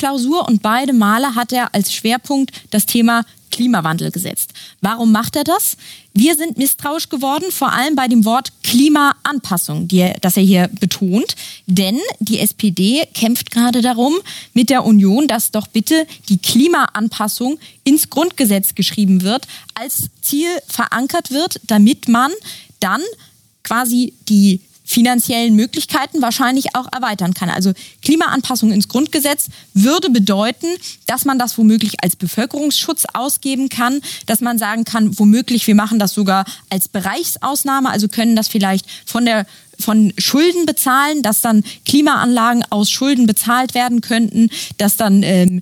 Klausurklausur und beide Male hat er als Schwerpunkt das Thema Klimawandel gesetzt. Warum macht er das? Wir sind misstrauisch geworden, vor allem bei dem Wort Klimaanpassung, das er hier betont. Denn die SPD kämpft gerade darum mit der Union, dass doch bitte die Klimaanpassung ins Grundgesetz geschrieben wird, als Ziel verankert wird, damit man dann quasi die finanziellen Möglichkeiten wahrscheinlich auch erweitern kann. Also Klimaanpassung ins Grundgesetz würde bedeuten, dass man das womöglich als Bevölkerungsschutz ausgeben kann, dass man sagen kann, womöglich wir machen das sogar als Bereichsausnahme, also können das vielleicht von Schulden bezahlen, dass dann Klimaanlagen aus Schulden bezahlt werden könnten, dass dann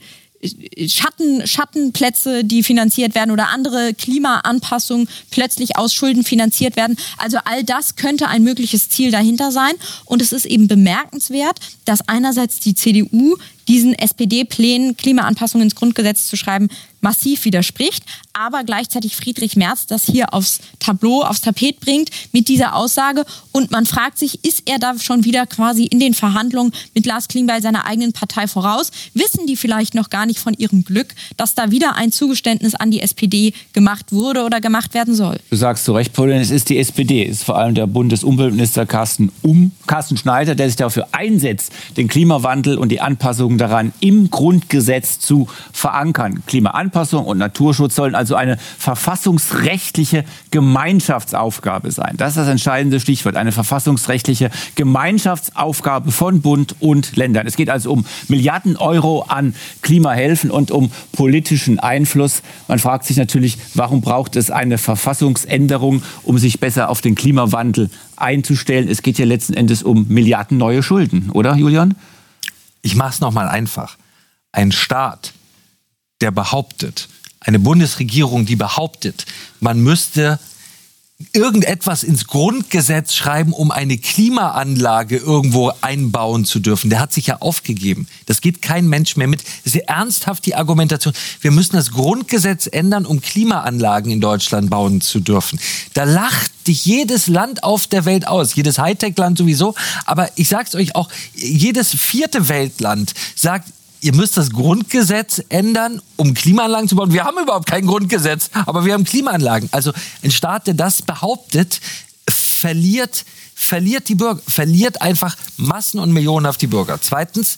Schattenplätze, die finanziert werden oder andere Klimaanpassungen plötzlich aus Schulden finanziert werden. Also all das könnte ein mögliches Ziel dahinter sein. Und es ist eben bemerkenswert, dass einerseits die CDU diesen SPD-Plänen, Klimaanpassungen ins Grundgesetz zu schreiben, massiv widerspricht, aber gleichzeitig Friedrich Merz das hier aufs Tableau, aufs Tapet bringt mit dieser Aussage. Und man fragt sich, ist er da schon wieder quasi in den Verhandlungen mit Lars Klingbeil seiner eigenen Partei voraus? Wissen die vielleicht noch gar nicht von ihrem Glück, dass da wieder ein Zugeständnis an die SPD gemacht wurde oder gemacht werden soll? Du sagst zu Recht, Pauline, es ist die SPD, es ist vor allem der Bundesumweltminister Carsten Schneider, der sich dafür einsetzt, den Klimawandel und die Anpassungen daran im Grundgesetz zu verankern. Klimaanpassung und Naturschutz sollen also eine verfassungsrechtliche Gemeinschaftsaufgabe sein. Das ist das entscheidende Stichwort, eine verfassungsrechtliche Gemeinschaftsaufgabe von Bund und Ländern. Es geht also um Milliarden Euro an Klimahilfen und um politischen Einfluss. Man fragt sich natürlich, warum braucht es eine Verfassungsänderung, um sich besser auf den Klimawandel einzustellen? Es geht ja letzten Endes um Milliarden neue Schulden, oder Julian? Ich mache es nochmal einfach. Ein Staat, der behauptet, eine Bundesregierung, die behauptet, man müsste irgendetwas ins Grundgesetz schreiben, um eine Klimaanlage irgendwo einbauen zu dürfen. Der hat sich ja aufgegeben. Das geht kein Mensch mehr mit. Das ist ja ernsthaft die Argumentation. Wir müssen das Grundgesetz ändern, um Klimaanlagen in Deutschland bauen zu dürfen. Da lacht dich jedes Land auf der Welt aus. Jedes Hightech-Land sowieso. Aber ich sag's euch auch, jedes vierte Weltland sagt, ihr müsst das Grundgesetz ändern, um Klimaanlagen zu bauen. Wir haben überhaupt kein Grundgesetz, aber wir haben Klimaanlagen. Also ein Staat, der das behauptet, verliert die Bürger, verliert einfach Massen und Millionen auf die Bürger. Zweitens,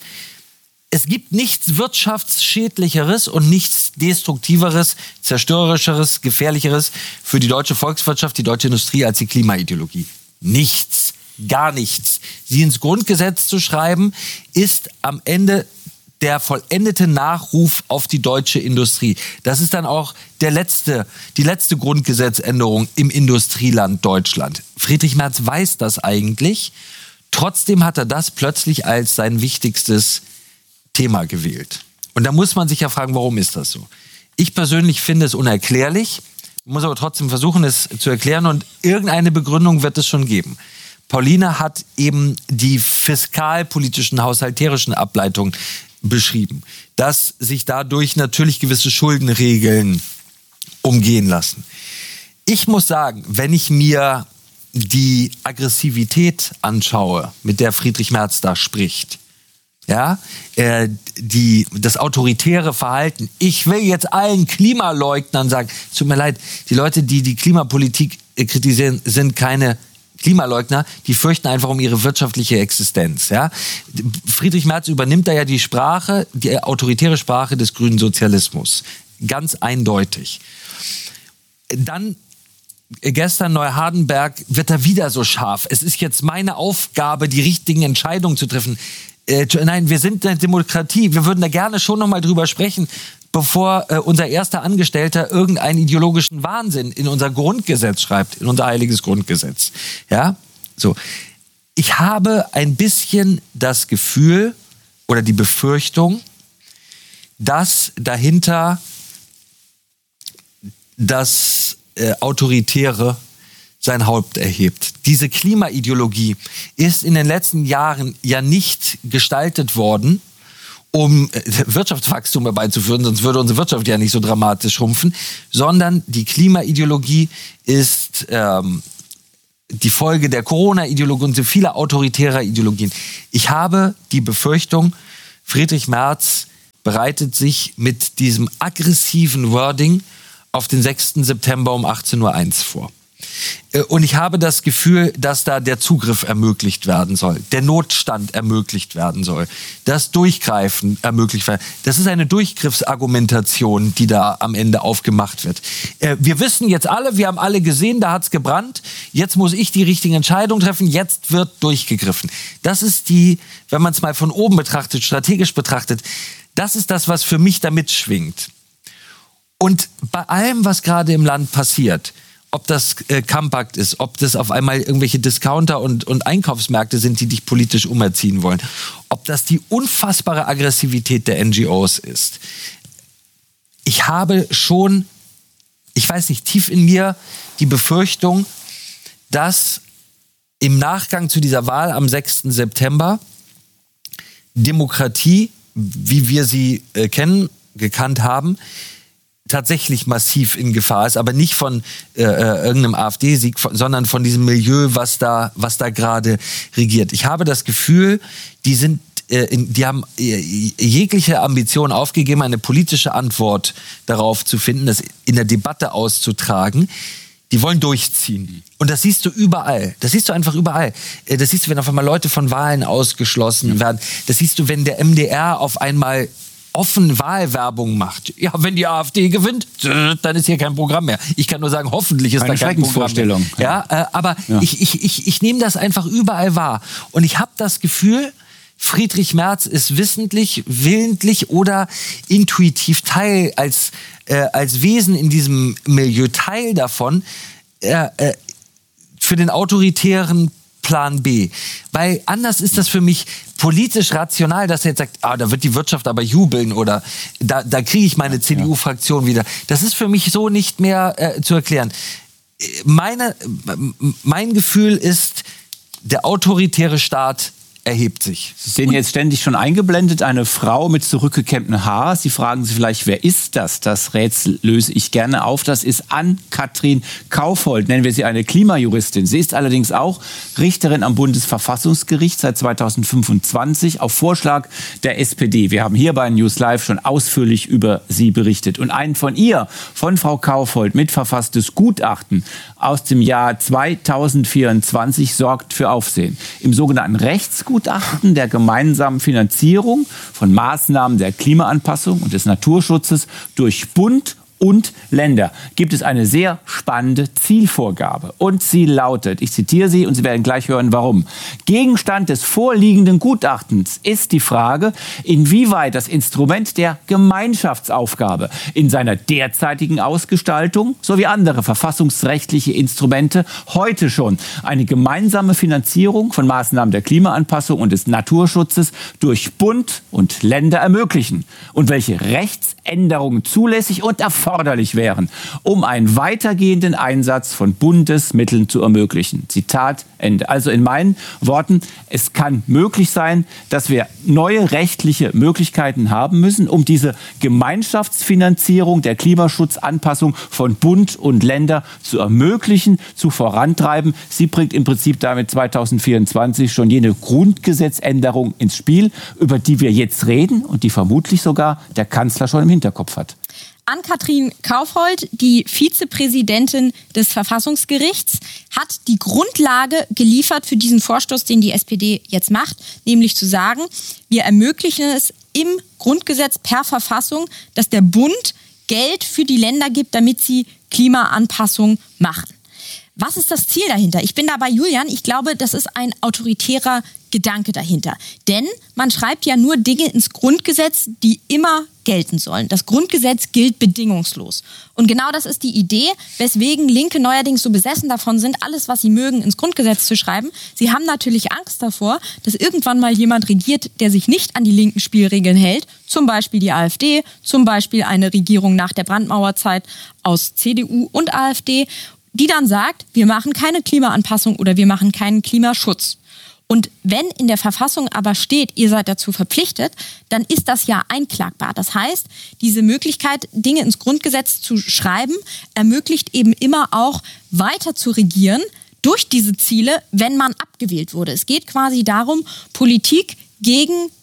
es gibt nichts wirtschaftsschädlicheres und nichts destruktiveres, zerstörerischeres, gefährlicheres für die deutsche Volkswirtschaft, die deutsche Industrie als die Klimaideologie. Nichts, gar nichts. Sie ins Grundgesetz zu schreiben, ist am Ende der vollendete Nachruf auf die deutsche Industrie. Das ist dann auch die letzte Grundgesetzänderung im Industrieland Deutschland. Friedrich Merz weiß das eigentlich. Trotzdem hat er das plötzlich als sein wichtigstes Thema gewählt. Und da muss man sich ja fragen, warum ist das so? Ich persönlich finde es unerklärlich, muss aber trotzdem versuchen, es zu erklären und irgendeine Begründung wird es schon geben. Pauline hat eben die fiskalpolitischen, haushalterischen Ableitungen beschrieben, dass sich dadurch natürlich gewisse Schuldenregeln umgehen lassen. Ich muss sagen, wenn ich mir die Aggressivität anschaue, mit der Friedrich Merz da spricht, ja, das autoritäre Verhalten, ich will jetzt allen Klimaleugnern sagen, es tut mir leid, die Leute, die die Klimapolitik kritisieren, sind keine Klimaleugner, die fürchten einfach um ihre wirtschaftliche Existenz. Ja? Friedrich Merz übernimmt da ja die autoritäre Sprache des grünen Sozialismus. Ganz eindeutig. Dann gestern Neuhardenberg wird er wieder so scharf. Es ist jetzt meine Aufgabe, die richtigen Entscheidungen zu treffen. Nein, wir sind eine Demokratie. Wir würden da gerne schon noch mal drüber sprechen, bevor unser erster Angestellter irgendeinen ideologischen Wahnsinn in unser Grundgesetz schreibt, in unser heiliges Grundgesetz. Ja, so. Ich habe ein bisschen das Gefühl oder die Befürchtung, dass dahinter das Autoritäre sein Haupt erhebt. Diese Klimaideologie ist in den letzten Jahren ja nicht gestaltet worden, um Wirtschaftswachstum herbeizuführen, sonst würde unsere Wirtschaft ja nicht so dramatisch schrumpfen, sondern die Klimaideologie ist die Folge der Corona-Ideologie und so vieler autoritärer Ideologien. Ich habe die Befürchtung, Friedrich Merz bereitet sich mit diesem aggressiven Wording auf den 6. September um 18:01 Uhr vor. Und ich habe das Gefühl, dass da der Zugriff ermöglicht werden soll, der Notstand ermöglicht werden soll, das Durchgreifen ermöglicht werden. Das ist eine Durchgriffsargumentation, die da am Ende aufgemacht wird. Wir wissen jetzt alle, wir haben alle gesehen, da hat's gebrannt. Jetzt muss ich die richtige Entscheidung treffen. Jetzt wird durchgegriffen. Das ist wenn man es mal von oben betrachtet, strategisch betrachtet, das ist das, was für mich da mitschwingt. Und bei allem, was gerade im Land passiert, ob das Kampakt ist, ob das auf einmal irgendwelche Discounter und Einkaufsmärkte sind, die dich politisch umerziehen wollen, ob das die unfassbare Aggressivität der NGOs ist. Ich habe schon, ich weiß nicht, tief in mir die Befürchtung, dass im Nachgang zu dieser Wahl am 6. September Demokratie, wie wir sie gekannt haben, tatsächlich massiv in Gefahr ist, aber nicht von irgendeinem AfD-Sieg, sondern von diesem Milieu, was da gerade regiert. Ich habe das Gefühl, die haben jegliche Ambition aufgegeben, eine politische Antwort darauf zu finden, das in der Debatte auszutragen. Die wollen durchziehen. Und das siehst du überall. Das siehst du einfach überall. Das siehst du, wenn auf einmal Leute von Wahlen ausgeschlossen werden. Das siehst du, wenn der MDR auf einmal offen Wahlwerbung macht. Ja, wenn die AfD gewinnt, dann ist hier kein Programm mehr. Ich kann nur sagen, hoffentlich ist da kein Programm mehr. Ja, aber ja. Ich nehme das einfach überall wahr. Und ich habe das Gefühl, Friedrich Merz ist wissentlich, willentlich oder intuitiv Teil, als Wesen in diesem Milieu Teil davon, für den autoritären Plan B. Weil anders ist das für mich politisch rational, dass er jetzt sagt, da wird die Wirtschaft aber jubeln oder da kriege ich meine CDU-Fraktion wieder. Das ist für mich so nicht mehr zu erklären. Mein Gefühl ist, der autoritäre Staat erhebt sich. Sie sehen jetzt ständig schon eingeblendet, eine Frau mit zurückgekämmtem Haar. Sie fragen sich vielleicht, wer ist das? Das Rätsel löse ich gerne auf. Das ist Ann-Kathrin Kaufhold, nennen wir sie eine Klimajuristin. Sie ist allerdings auch Richterin am Bundesverfassungsgericht seit 2025 auf Vorschlag der SPD. Wir haben hier bei News Live schon ausführlich über sie berichtet. Und ein von Frau Kaufhold, mitverfasstes Gutachten aus dem Jahr 2024 sorgt für Aufsehen. Im sogenannten Rechtsgutachten der gemeinsamen Finanzierung von Maßnahmen der Klimaanpassung und des Naturschutzes durch Bund und Länder gibt es eine sehr spannende Zielvorgabe. Und sie lautet, ich zitiere sie und Sie werden gleich hören, warum. Gegenstand des vorliegenden Gutachtens ist die Frage, inwieweit das Instrument der Gemeinschaftsaufgabe in seiner derzeitigen Ausgestaltung sowie andere verfassungsrechtliche Instrumente heute schon eine gemeinsame Finanzierung von Maßnahmen der Klimaanpassung und des Naturschutzes durch Bund und Länder ermöglichen und welche Rechtsänderungen zulässig und erforderlich wären, um einen weitergehenden Einsatz von Bundesmitteln zu ermöglichen. Zitat Ende. Also in meinen Worten, es kann möglich sein, dass wir neue rechtliche Möglichkeiten haben müssen, um diese Gemeinschaftsfinanzierung der Klimaschutzanpassung von Bund und Länder zu ermöglichen, zu vorantreiben. Sie bringt im Prinzip damit 2024 schon jene Grundgesetzänderung ins Spiel, über die wir jetzt reden und die vermutlich sogar der Kanzler schon im Hinterkopf hat. Ann-Kathrin Kaufhold, die Vizepräsidentin des Verfassungsgerichts, hat die Grundlage geliefert für diesen Vorstoß, den die SPD jetzt macht, nämlich zu sagen, wir ermöglichen es im Grundgesetz per Verfassung, dass der Bund Geld für die Länder gibt, damit sie Klimaanpassung machen. Was ist das Ziel dahinter? Ich bin da bei Julian. Ich glaube, das ist ein autoritärer Gedanke dahinter. Denn man schreibt ja nur Dinge ins Grundgesetz, die immer gelten sollen. Das Grundgesetz gilt bedingungslos. Und genau das ist die Idee, weswegen Linke neuerdings so besessen davon sind, alles, was sie mögen, ins Grundgesetz zu schreiben. Sie haben natürlich Angst davor, dass irgendwann mal jemand regiert, der sich nicht an die linken Spielregeln hält. Zum Beispiel die AfD, zum Beispiel eine Regierung nach der Brandmauerzeit aus CDU und AfD, die dann sagt, wir machen keine Klimaanpassung oder wir machen keinen Klimaschutz. Und wenn in der Verfassung aber steht, ihr seid dazu verpflichtet, dann ist das ja einklagbar. Das heißt, diese Möglichkeit, Dinge ins Grundgesetz zu schreiben, ermöglicht eben immer auch weiter zu regieren durch diese Ziele, wenn man abgewählt wurde. Es geht quasi darum, Politik gegen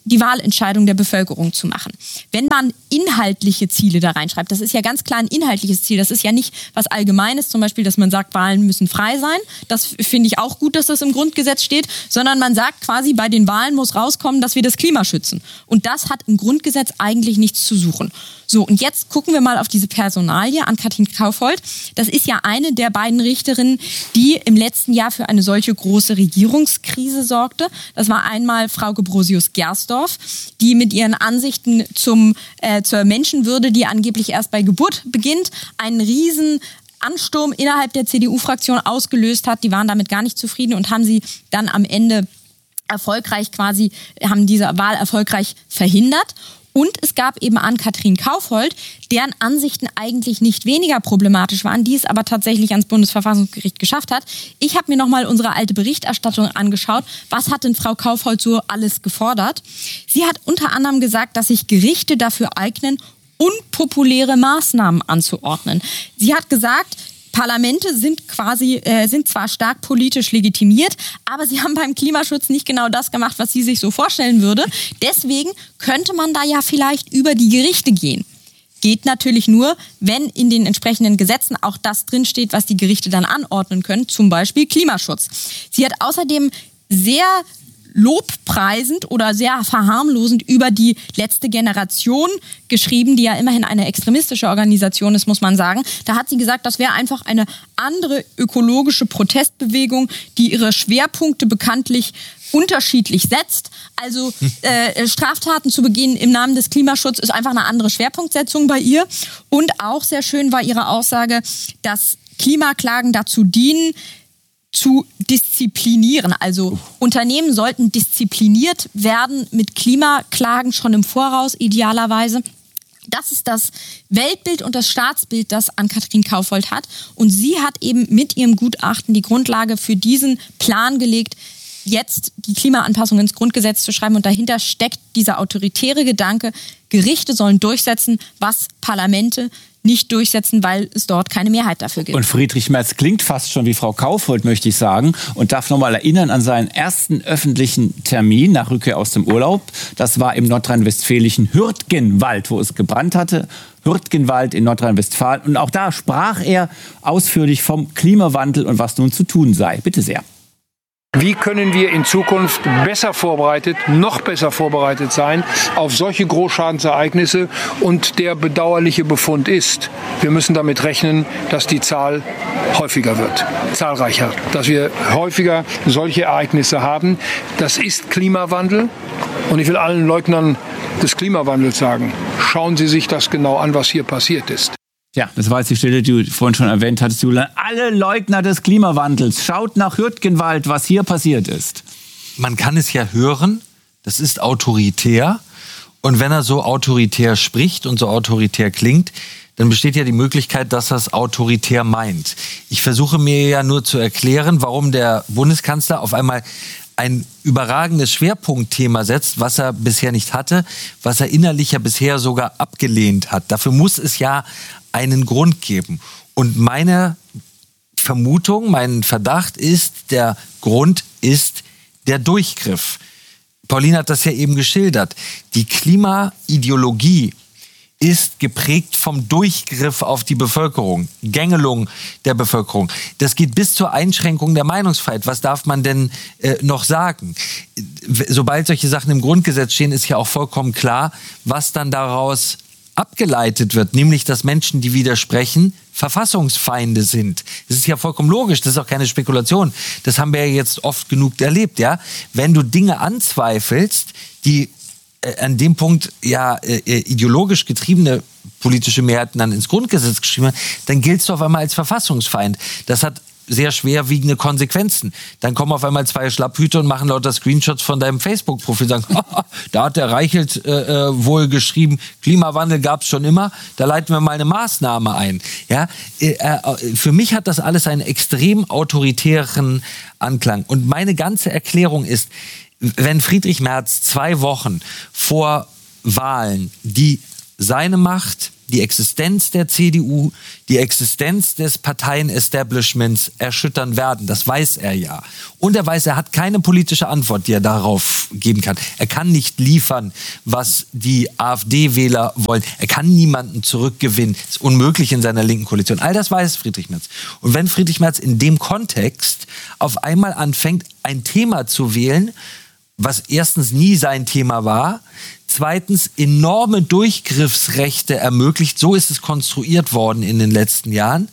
die Wahlentscheidung der Bevölkerung zu machen. Wenn man inhaltliche Ziele da reinschreibt, das ist ja ganz klar ein inhaltliches Ziel, das ist ja nicht was Allgemeines, zum Beispiel, dass man sagt, Wahlen müssen frei sein, das finde ich auch gut, dass das im Grundgesetz steht, sondern man sagt quasi, bei den Wahlen muss rauskommen, dass wir das Klima schützen. Und das hat im Grundgesetz eigentlich nichts zu suchen. So, und jetzt gucken wir mal auf diese Personalie, Ann-Kathrin Kaufhold. Das ist ja eine der beiden Richterinnen, die im letzten Jahr für eine solche große Regierungskrise sorgte. Das war einmal Frau Gebrosius-Gersdorf, die mit ihren Ansichten zur Menschenwürde, die angeblich erst bei Geburt beginnt, einen riesen Ansturm innerhalb der CDU-Fraktion ausgelöst hat. Die waren damit gar nicht zufrieden und haben sie dann am Ende haben diese Wahl erfolgreich verhindert. Und es gab eben Ann-Kathrin Kaufhold, deren Ansichten eigentlich nicht weniger problematisch waren, die es aber tatsächlich ans Bundesverfassungsgericht geschafft hat. Ich habe mir nochmal unsere alte Berichterstattung angeschaut. Was hat denn Frau Kaufhold so alles gefordert? Sie hat unter anderem gesagt, dass sich Gerichte dafür eignen, unpopuläre Maßnahmen anzuordnen. Sie hat gesagt, Parlamente sind zwar stark politisch legitimiert, aber sie haben beim Klimaschutz nicht genau das gemacht, was sie sich so vorstellen würde. Deswegen könnte man da ja vielleicht über die Gerichte gehen. Geht natürlich nur, wenn in den entsprechenden Gesetzen auch das drinsteht, was die Gerichte dann anordnen können, zum Beispiel Klimaschutz. Sie hat außerdem sehr lobpreisend oder sehr verharmlosend über die letzte Generation geschrieben, die ja immerhin eine extremistische Organisation ist, muss man sagen. Da hat sie gesagt, das wäre einfach eine andere ökologische Protestbewegung, die ihre Schwerpunkte bekanntlich unterschiedlich setzt. Also Straftaten zu begehen im Namen des Klimaschutzes ist einfach eine andere Schwerpunktsetzung bei ihr. Und auch sehr schön war ihre Aussage, dass Klimaklagen dazu dienen, zu disziplinieren. Also Unternehmen sollten diszipliniert werden mit Klimaklagen schon im Voraus, idealerweise. Das ist das Weltbild und das Staatsbild, das Ann-Kathrin Kaufhold hat. Und sie hat eben mit ihrem Gutachten die Grundlage für diesen Plan gelegt, jetzt die Klimaanpassung ins Grundgesetz zu schreiben. Und dahinter steckt dieser autoritäre Gedanke, Gerichte sollen durchsetzen, was Parlamente nicht durchsetzen, weil es dort keine Mehrheit dafür gibt. Und Friedrich Merz klingt fast schon wie Frau Kaufhold, möchte ich sagen, und darf nochmal erinnern an seinen ersten öffentlichen Termin nach Rückkehr aus dem Urlaub. Das war im nordrhein-westfälischen Hürtgenwald, wo es gebrannt hatte. Hürtgenwald in Nordrhein-Westfalen. Und auch da sprach er ausführlich vom Klimawandel und was nun zu tun sei. Bitte sehr. Wie können wir in Zukunft noch besser vorbereitet sein auf solche Großschadensereignisse? Und der bedauerliche Befund ist, wir müssen damit rechnen, dass die Zahl häufiger wird, zahlreicher, dass wir häufiger solche Ereignisse haben. Das ist Klimawandel. Und ich will allen Leugnern des Klimawandels sagen, schauen Sie sich das genau an, was hier passiert ist. Ja, das war jetzt die Stelle, die du vorhin schon erwähnt hattest, Julian. Alle Leugner des Klimawandels, schaut nach Hürtgenwald, was hier passiert ist. Man kann es ja hören, das ist autoritär. Und wenn er so autoritär spricht und so autoritär klingt, dann besteht ja die Möglichkeit, dass er es autoritär meint. Ich versuche mir ja nur zu erklären, warum der Bundeskanzler auf einmal ein überragendes Schwerpunktthema setzt, was er bisher nicht hatte, was er innerlich ja bisher sogar abgelehnt hat. Dafür muss es ja einen Grund geben. Und meine Vermutung, mein Verdacht ist, der Grund ist der Durchgriff. Pauline hat das ja eben geschildert. Die Klimaideologie ist geprägt vom Durchgriff auf die Bevölkerung, Gängelung der Bevölkerung. Das geht bis zur Einschränkung der Meinungsfreiheit. Was darf man denn noch sagen? Sobald solche Sachen im Grundgesetz stehen, ist ja auch vollkommen klar, was dann daraus abgeleitet wird, nämlich dass Menschen, die widersprechen, Verfassungsfeinde sind. Das ist ja vollkommen logisch, das ist auch keine Spekulation. Das haben wir ja jetzt oft genug erlebt. Ja? Wenn du Dinge anzweifelst, die an dem Punkt ja ideologisch getriebene politische Mehrheiten dann ins Grundgesetz geschrieben haben, dann giltst du auf einmal als Verfassungsfeind. Das hat sehr schwerwiegende Konsequenzen. Dann kommen auf einmal zwei Schlapphüte und machen lauter Screenshots von deinem Facebook-Profil, sagen, da hat der Reichelt wohl geschrieben, Klimawandel gab es schon immer, da leiten wir mal eine Maßnahme ein. Ja? Für mich hat das alles einen extrem autoritären Anklang. Und meine ganze Erklärung ist, wenn Friedrich Merz 2 Wochen vor Wahlen die seine Macht, die Existenz der CDU, die Existenz des Parteien-Establishments erschüttern werden. Das weiß er ja. Und er weiß, er hat keine politische Antwort, die er darauf geben kann. Er kann nicht liefern, was die AfD-Wähler wollen. Er kann niemanden zurückgewinnen. Das ist unmöglich in seiner linken Koalition. All das weiß Friedrich Merz. Und wenn Friedrich Merz in dem Kontext auf einmal anfängt, ein Thema zu wählen, was erstens nie sein Thema war, zweitens enorme Durchgriffsrechte ermöglicht, so ist es konstruiert worden in den letzten Jahren,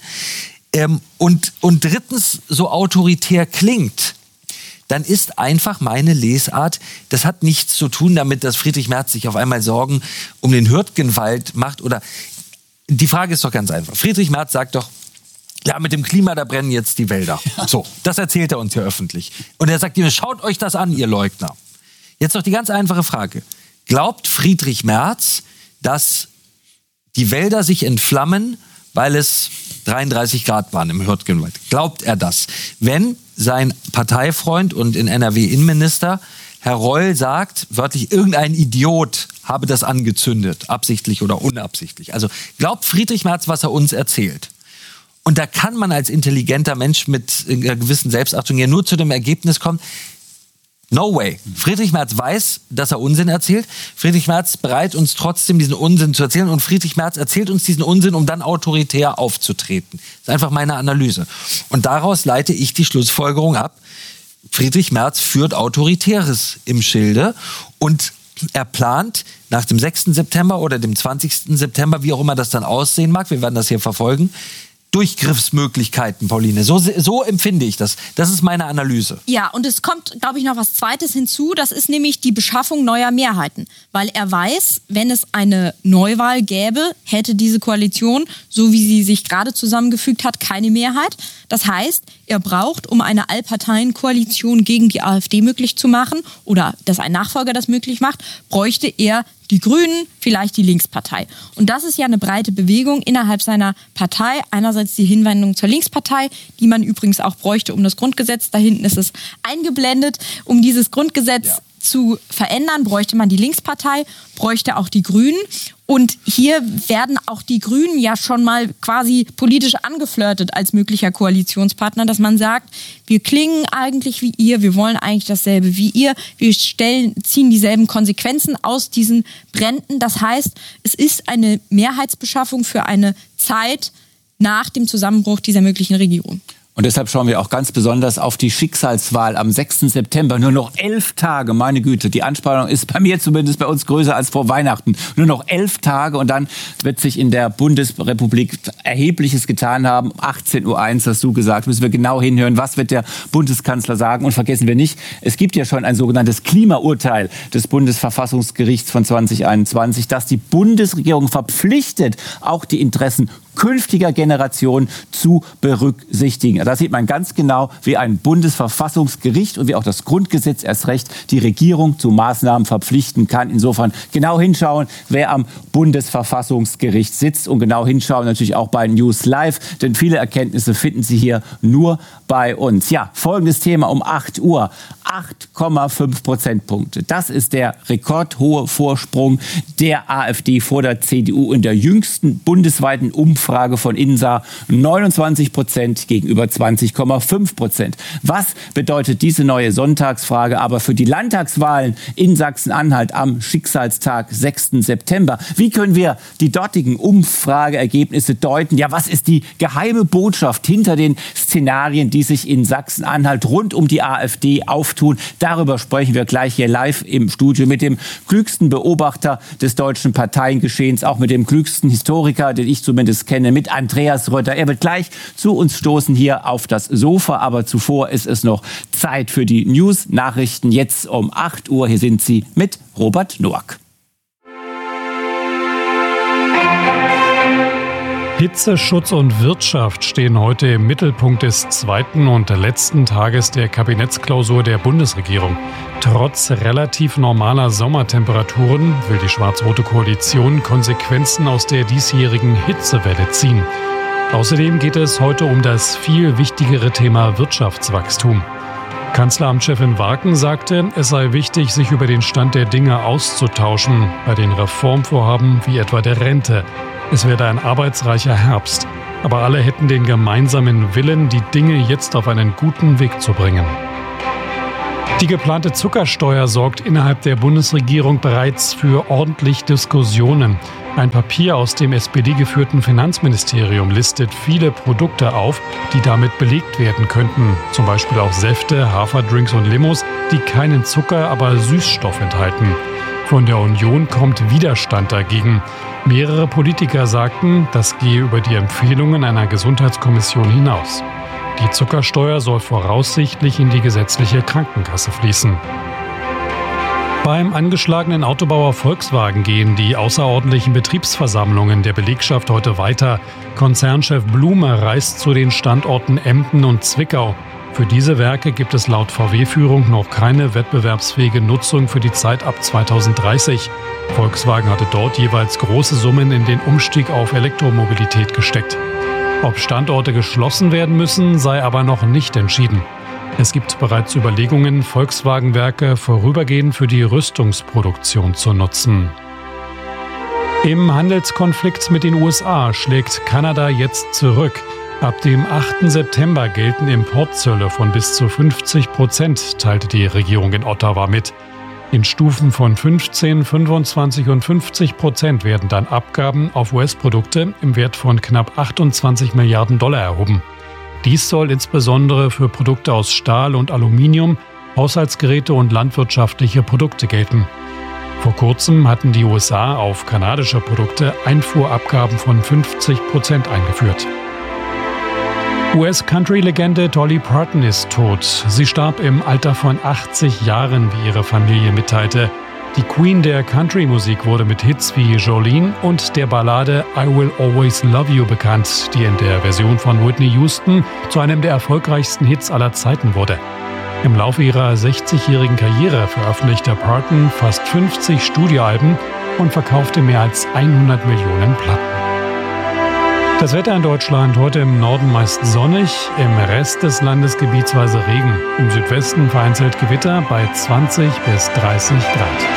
und drittens so autoritär klingt, dann ist einfach meine Lesart, das hat nichts zu tun damit, dass Friedrich Merz sich auf einmal Sorgen um den Hürtgenwald macht. Oder die Frage ist doch ganz einfach. Friedrich Merz sagt doch, ja, mit dem Klima, da brennen jetzt die Wälder. So, das erzählt er uns ja öffentlich. Und er sagt, schaut euch das an, ihr Leugner. Jetzt noch die ganz einfache Frage. Glaubt Friedrich Merz, dass die Wälder sich entflammen, weil es 33 Grad waren im Hürtgenwald? Glaubt er das? Wenn sein Parteifreund und in NRW Innenminister Herr Reul sagt, wörtlich, irgendein Idiot habe das angezündet, absichtlich oder unabsichtlich. Also glaubt Friedrich Merz, was er uns erzählt? Und da kann man als intelligenter Mensch mit einer gewissen Selbstachtung ja nur zu dem Ergebnis kommen, no way. Friedrich Merz weiß, dass er Unsinn erzählt. Friedrich Merz ist bereit, uns trotzdem diesen Unsinn zu erzählen. Und Friedrich Merz erzählt uns diesen Unsinn, um dann autoritär aufzutreten. Das ist einfach meine Analyse. Und daraus leite ich die Schlussfolgerung ab, Friedrich Merz führt Autoritäres im Schilde und er plant nach dem 6. September oder dem 20. September, wie auch immer das dann aussehen mag, wir werden das hier verfolgen, Durchgriffsmöglichkeiten, Pauline. So empfinde ich das. Das ist meine Analyse. Ja, und es kommt, glaube ich, noch was Zweites hinzu. Das ist nämlich die Beschaffung neuer Mehrheiten. Weil er weiß, wenn es eine Neuwahl gäbe, hätte diese Koalition, so wie sie sich gerade zusammengefügt hat, keine Mehrheit. Das heißt, er braucht, um eine Allparteienkoalition gegen die AfD möglich zu machen oder dass ein Nachfolger das möglich macht, bräuchte er die Grünen, vielleicht die Linkspartei. Und das ist ja eine breite Bewegung innerhalb seiner Partei. Einerseits die Hinwendung zur Linkspartei, die man übrigens auch bräuchte um das Grundgesetz. Da hinten ist es eingeblendet. Um dieses Grundgesetz zu verändern, bräuchte man die Linkspartei, bräuchte auch die Grünen. Und hier werden auch die Grünen ja schon mal quasi politisch angeflirtet als möglicher Koalitionspartner, dass man sagt, wir klingen eigentlich wie ihr, wir wollen eigentlich dasselbe wie ihr, wir ziehen dieselben Konsequenzen aus diesen Bränden. Das heißt, es ist eine Mehrheitsbeschaffung für eine Zeit nach dem Zusammenbruch dieser möglichen Regierung. Und deshalb schauen wir auch ganz besonders auf die Schicksalswahl am 6. September. Nur noch 11 Tage, meine Güte. Die Anspannung ist bei mir zumindest, bei uns größer als vor Weihnachten. Nur noch 11 Tage und dann wird sich in der Bundesrepublik Erhebliches getan haben. 18.01 Uhr hast du gesagt, müssen wir genau hinhören. Was wird der Bundeskanzler sagen? Und vergessen wir nicht, es gibt ja schon ein sogenanntes Klimaurteil des Bundesverfassungsgerichts von 2021, das die Bundesregierung verpflichtet, auch die Interessen künftiger Generationen zu berücksichtigen. Da sieht man ganz genau, wie ein Bundesverfassungsgericht und wie auch das Grundgesetz erst recht die Regierung zu Maßnahmen verpflichten kann. Insofern genau hinschauen, wer am Bundesverfassungsgericht sitzt und genau hinschauen natürlich auch bei News Live, denn viele Erkenntnisse finden Sie hier nur bei uns. Ja, folgendes Thema um 8 Uhr. 8,5 Prozentpunkte. Das ist der rekordhohe Vorsprung der AfD vor der CDU in der jüngsten bundesweiten Umfrage von INSA. 29% gegenüber 20,5%. Was bedeutet diese neue Sonntagsfrage aber für die Landtagswahlen in Sachsen-Anhalt am Schicksalstag 6. September? Wie können wir die dortigen Umfrageergebnisse deuten? Ja, was ist die geheime Botschaft hinter den Szenarien, die sich in Sachsen-Anhalt rund um die AfD auftun? Darüber sprechen wir gleich hier live im Studio mit dem klügsten Beobachter des deutschen Parteiengeschehens, auch mit dem klügsten Historiker, den ich zumindest kenne, mit Andreas Rötter. Er wird gleich zu uns stoßen hier auf das Sofa, aber zuvor ist es noch Zeit für die News-Nachrichten. Jetzt um 8 Uhr, hier sind sie mit Robert Noack. Hitze, Schutz und Wirtschaft stehen heute im Mittelpunkt des zweiten und letzten Tages der Kabinettsklausur der Bundesregierung. Trotz relativ normaler Sommertemperaturen will die schwarz-rote Koalition Konsequenzen aus der diesjährigen Hitzewelle ziehen. Außerdem geht es heute um das viel wichtigere Thema Wirtschaftswachstum. Kanzleramtschefin Warken sagte, es sei wichtig, sich über den Stand der Dinge auszutauschen, bei den Reformvorhaben wie etwa der Rente. Es werde ein arbeitsreicher Herbst. Aber alle hätten den gemeinsamen Willen, die Dinge jetzt auf einen guten Weg zu bringen. Die geplante Zuckersteuer sorgt innerhalb der Bundesregierung bereits für ordentlich Diskussionen. Ein Papier aus dem SPD-geführten Finanzministerium listet viele Produkte auf, die damit belegt werden könnten. Zum Beispiel auch Säfte, Haferdrinks und Limos, die keinen Zucker, aber Süßstoff enthalten. Von der Union kommt Widerstand dagegen. Mehrere Politiker sagten, das gehe über die Empfehlungen einer Gesundheitskommission hinaus. Die Zuckersteuer soll voraussichtlich in die gesetzliche Krankenkasse fließen. Beim angeschlagenen Autobauer Volkswagen gehen die außerordentlichen Betriebsversammlungen der Belegschaft heute weiter. Konzernchef Blume reist zu den Standorten Emden und Zwickau. Für diese Werke gibt es laut VW-Führung noch keine wettbewerbsfähige Nutzung für die Zeit ab 2030. Volkswagen hatte dort jeweils große Summen in den Umstieg auf Elektromobilität gesteckt. Ob Standorte geschlossen werden müssen, sei aber noch nicht entschieden. Es gibt bereits Überlegungen, Volkswagen-Werke vorübergehend für die Rüstungsproduktion zu nutzen. Im Handelskonflikt mit den USA schlägt Kanada jetzt zurück. Ab dem 8. September gelten Importzölle von bis zu 50%, teilte die Regierung in Ottawa mit. In Stufen von 15, 25 und 50% werden dann Abgaben auf US-Produkte im Wert von knapp 28 Milliarden Dollar erhoben. Dies soll insbesondere für Produkte aus Stahl und Aluminium, Haushaltsgeräte und landwirtschaftliche Produkte gelten. Vor kurzem hatten die USA auf kanadische Produkte Einfuhrabgaben von 50% eingeführt. US-Country-Legende Dolly Parton ist tot. Sie starb im Alter von 80 Jahren, wie ihre Familie mitteilte. Die Queen der Country-Musik wurde mit Hits wie Jolene und der Ballade I Will Always Love You bekannt, die in der Version von Whitney Houston zu einem der erfolgreichsten Hits aller Zeiten wurde. Im Laufe ihrer 60-jährigen Karriere veröffentlichte Parton fast 50 Studioalben und verkaufte mehr als 100 Millionen Platten. Das Wetter in Deutschland heute im Norden meist sonnig, im Rest des Landes gebietsweise Regen. Im Südwesten vereinzelt Gewitter bei 20 bis 30 Grad.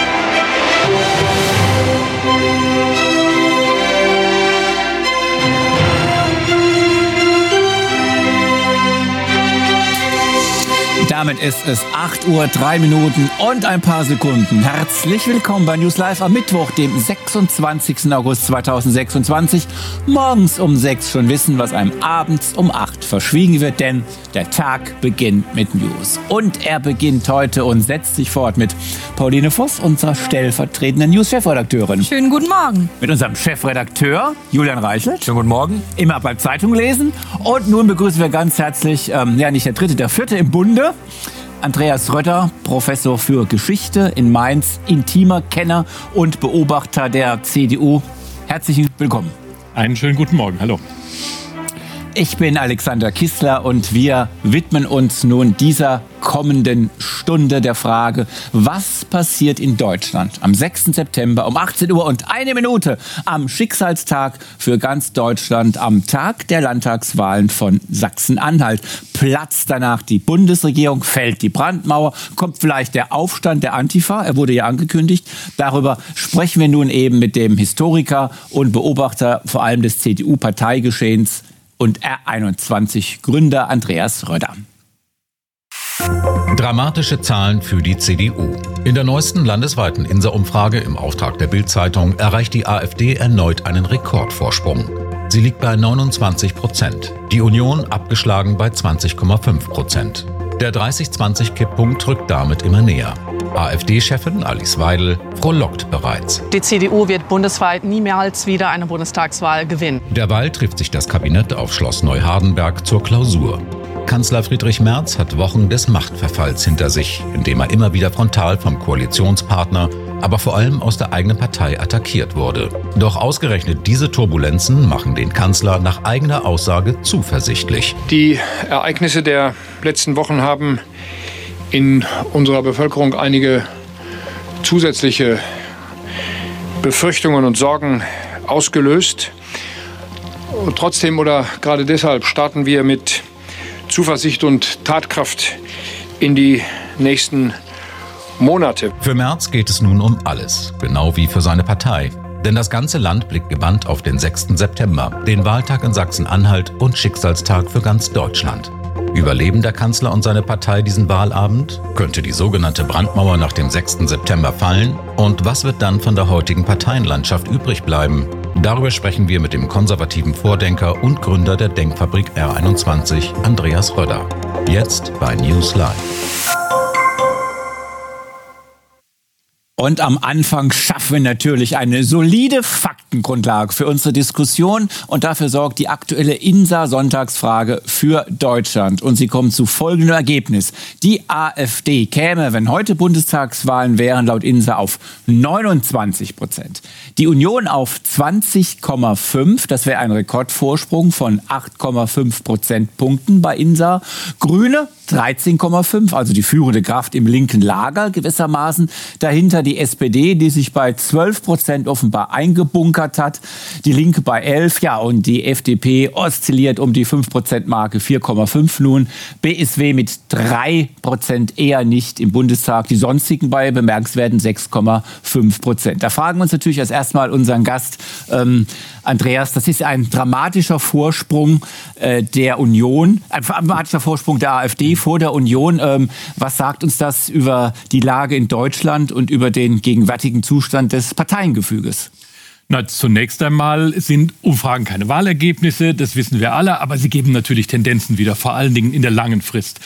Damit ist es 8 Uhr, 3 Minuten und ein paar Sekunden. Herzlich willkommen bei News Live am Mittwoch, dem 26. August 2026. Morgens um 6 schon wissen, was einem abends um 8 verschwiegen wird, denn der Tag beginnt mit News. Und er beginnt heute und setzt sich fort mit Pauline Voss, unserer stellvertretenden News-Chefredakteurin. Schönen guten Morgen. Mit unserem Chefredakteur Julian Reichelt. Schönen guten Morgen. Immer beim Zeitung lesen. Und nun begrüßen wir ganz herzlich, nicht der dritte, der vierte im Bunde, Andreas Rötter, Professor für Geschichte in Mainz, intimer Kenner und Beobachter der CDU. Herzlich willkommen. Einen schönen guten Morgen. Hallo. Ich bin Alexander Kissler und wir widmen uns nun dieser kommenden Stunde der Frage, was passiert in Deutschland am 6. September um 18 Uhr und 1 Minute am Schicksalstag für ganz Deutschland, am Tag der Landtagswahlen von Sachsen-Anhalt. Platzt danach die Bundesregierung, fällt die Brandmauer, kommt vielleicht der Aufstand der Antifa, er wurde ja angekündigt. Darüber sprechen wir nun eben mit dem Historiker und Beobachter vor allem des CDU-Parteigeschehens und R21-Gründer Andreas Rötter. Dramatische Zahlen für die CDU. In der neuesten landesweiten INSA-Umfrage im Auftrag der Bild-Zeitung erreicht die AfD erneut einen Rekordvorsprung. Sie liegt bei 29%. Die Union abgeschlagen bei 20,5%. Der 30-20-Kipppunkt rückt damit immer näher. AfD-Chefin Alice Weidel frohlockt bereits. Die CDU wird bundesweit niemals wieder eine Bundestagswahl gewinnen. Derweil trifft sich das Kabinett auf Schloss Neuhardenberg zur Klausur. Kanzler Friedrich Merz hat Wochen des Machtverfalls hinter sich, indem er immer wieder frontal vom Koalitionspartner, aber vor allem aus der eigenen Partei attackiert wurde. Doch ausgerechnet diese Turbulenzen machen den Kanzler nach eigener Aussage zuversichtlich. Die Ereignisse der letzten Wochen haben in unserer Bevölkerung einige zusätzliche Befürchtungen und Sorgen ausgelöst. Und trotzdem oder gerade deshalb starten wir mit Zuversicht und Tatkraft in die nächsten Monate. Für Merz geht es nun um alles, genau wie für seine Partei. Denn das ganze Land blickt gebannt auf den 6. September, den Wahltag in Sachsen-Anhalt und Schicksalstag für ganz Deutschland. Überleben der Kanzler und seine Partei diesen Wahlabend? Könnte die sogenannte Brandmauer nach dem 6. September fallen? Und was wird dann von der heutigen Parteienlandschaft übrig bleiben? Darüber sprechen wir mit dem konservativen Vordenker und Gründer der Denkfabrik R21, Andreas Röder. Jetzt bei News Live. Und am Anfang schaffen wir natürlich eine solide Faktengrundlage für unsere Diskussion. Und dafür sorgt die aktuelle INSA-Sonntagsfrage für Deutschland. Und sie kommt zu folgendem Ergebnis. Die AfD käme, wenn heute Bundestagswahlen wären, laut INSA auf 29%. Die Union auf 20,5%. Das wäre ein Rekordvorsprung von 8,5 Prozentpunkten bei INSA. Grüne 13,5%, also die führende Kraft im linken Lager gewissermaßen. Dahinter die SPD, die sich bei 12% offenbar eingebunkert hat. Die Linke bei 11%, ja, und die FDP oszilliert um die 5%-Marke, 4,5% nun. BSW mit 3% eher nicht im Bundestag. Die sonstigen bei bemerkenswerten 6,5%. Da fragen wir uns natürlich als erstmal unseren Gast, Andreas, das ist ein dramatischer Vorsprung der Union, ein dramatischer Vorsprung der AfD vor der Union. Was sagt uns das über die Lage in Deutschland und über den gegenwärtigen Zustand des Parteiengefüges? Na, zunächst einmal sind Umfragen keine Wahlergebnisse, das wissen wir alle, aber sie geben natürlich Tendenzen wieder, vor allen Dingen in der langen Frist.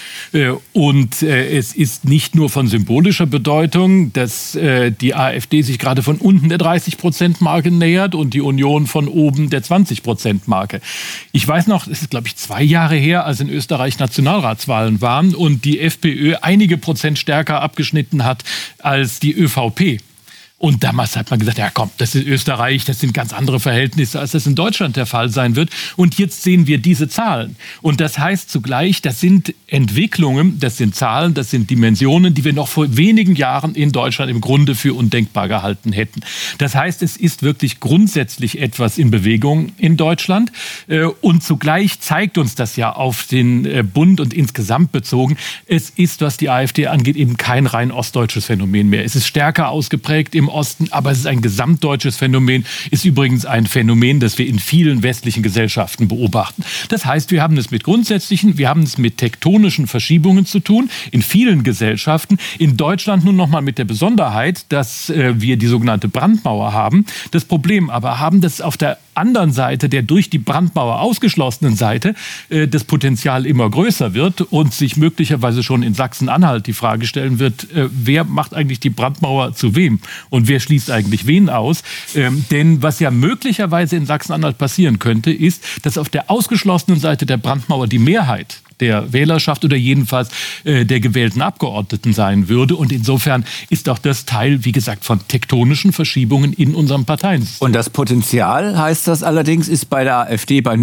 Und es ist nicht nur von symbolischer Bedeutung, dass die AfD sich gerade von unten der 30%-Marke nähert und die Union von oben der 20%-Marke. Ich weiß noch, es ist, glaube ich, 2 Jahre her, als in Österreich Nationalratswahlen waren und die FPÖ einige Prozent stärker abgeschnitten hat als die ÖVP. Und damals hat man gesagt, ja komm, das ist Österreich, das sind ganz andere Verhältnisse, als das in Deutschland der Fall sein wird. Und jetzt sehen wir diese Zahlen. Und das heißt zugleich, das sind Entwicklungen, das sind Zahlen, das sind Dimensionen, die wir noch vor wenigen Jahren in Deutschland im Grunde für undenkbar gehalten hätten. Das heißt, es ist wirklich grundsätzlich etwas in Bewegung in Deutschland. Und zugleich zeigt uns das ja auf den Bund und insgesamt bezogen, es ist, was die AfD angeht, eben kein rein ostdeutsches Phänomen mehr. Es ist stärker ausgeprägt im Osten, aber es ist ein gesamtdeutsches Phänomen, ist übrigens ein Phänomen, das wir in vielen westlichen Gesellschaften beobachten. Das heißt, wir haben es mit grundsätzlichen, wir haben es mit tektonischen Verschiebungen zu tun, in vielen Gesellschaften. In Deutschland nun nochmal mit der Besonderheit, dass wir die sogenannte Brandmauer haben. Das Problem aber haben, dass auf der anderen Seite, der durch die Brandmauer ausgeschlossenen Seite, das Potenzial immer größer wird und sich möglicherweise schon in Sachsen-Anhalt die Frage stellen wird, wer macht eigentlich die Brandmauer zu wem? Und wer schließt eigentlich wen aus? Denn was ja möglicherweise in Sachsen-Anhalt passieren könnte, ist, dass auf der ausgeschlossenen Seite der Brandmauer die Mehrheit der Wählerschaft oder jedenfalls der gewählten Abgeordneten sein würde. Und insofern ist auch das Teil, wie gesagt, von tektonischen Verschiebungen in unserem Parteiensystem. Und das Potenzial, heißt das allerdings, ist bei der AfD bei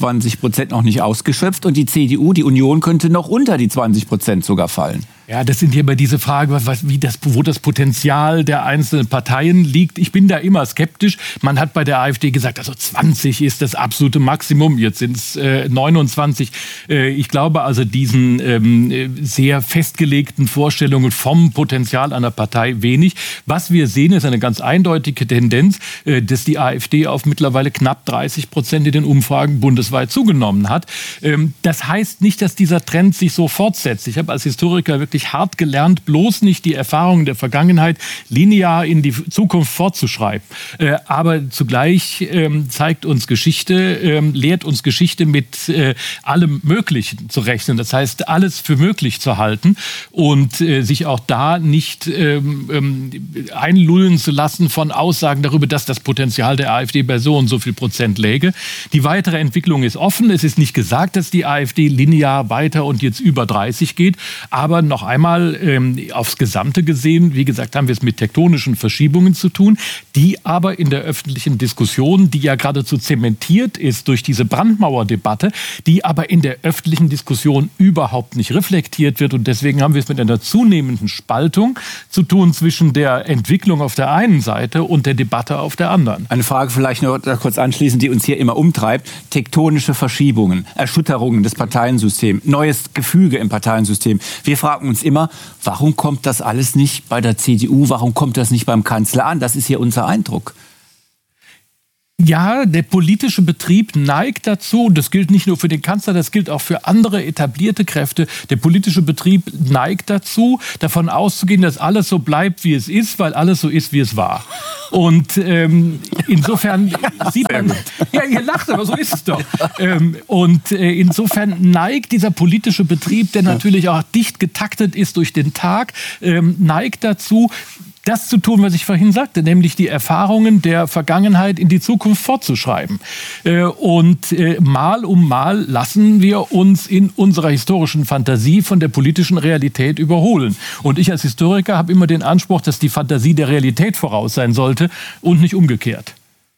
29% noch nicht ausgeschöpft. Und die CDU, die Union, könnte noch unter die 20% sogar fallen. Ja, das sind hier immer diese Fragen, wo das Potenzial der einzelnen Parteien liegt. Ich bin da immer skeptisch. Man hat bei der AfD gesagt, also 20 ist das absolute Maximum. Jetzt sind es 29. Ich glaube also diesen sehr festgelegten Vorstellungen vom Potenzial einer Partei wenig. Was wir sehen, ist eine ganz eindeutige Tendenz, dass die AfD auf mittlerweile knapp 30% in den Umfragen bundesweit zugenommen hat. Das heißt nicht, dass dieser Trend sich so fortsetzt. Ich habe als Historiker wirklich hart gelernt, bloß nicht die Erfahrungen der Vergangenheit linear in die Zukunft fortzuschreiben. Aber zugleich zeigt uns Geschichte, lehrt uns Geschichte mit allem Möglichen zu rechnen. Das heißt, alles für möglich zu halten und sich auch da nicht einlullen zu lassen von Aussagen darüber, dass das Potenzial der AfD bei so und so viel Prozent läge. Die weitere Entwicklung ist offen. Es ist nicht gesagt, dass die AfD linear weiter und jetzt über 30 geht, aber noch einmal aufs Gesamte gesehen, wie gesagt, haben wir es mit tektonischen Verschiebungen zu tun, die aber in der öffentlichen Diskussion, die ja geradezu zementiert ist durch diese Brandmauerdebatte, die aber in der öffentlichen Diskussion überhaupt nicht reflektiert wird. Und deswegen haben wir es mit einer zunehmenden Spaltung zu tun zwischen der Entwicklung auf der einen Seite und der Debatte auf der anderen. Eine Frage vielleicht noch kurz anschließend, die uns hier immer umtreibt. Tektonische Verschiebungen, Erschütterungen des Parteiensystems, neues Gefüge im Parteiensystem. Wir fragen uns uns immer, warum kommt das alles nicht bei der CDU, warum kommt das nicht beim Kanzler an? Das ist hier unser Eindruck. Ja, der politische Betrieb neigt dazu, und das gilt nicht nur für den Kanzler, das gilt auch für andere etablierte Kräfte. Der politische Betrieb neigt dazu, davon auszugehen, dass alles so bleibt, wie es ist, weil alles so ist, wie es war. Und insofern sieht man, ja, ihr lacht, aber so ist es doch. Insofern neigt dieser politische Betrieb, der natürlich auch dicht getaktet ist durch den Tag, neigt dazu, das zu tun, was ich vorhin sagte, nämlich die Erfahrungen der Vergangenheit in die Zukunft fortzuschreiben. Mal um Mal lassen wir uns in unserer historischen Fantasie von der politischen Realität überholen. Und ich als Historiker habe immer den Anspruch, dass die Fantasie der Realität voraus sein sollte und nicht umgekehrt.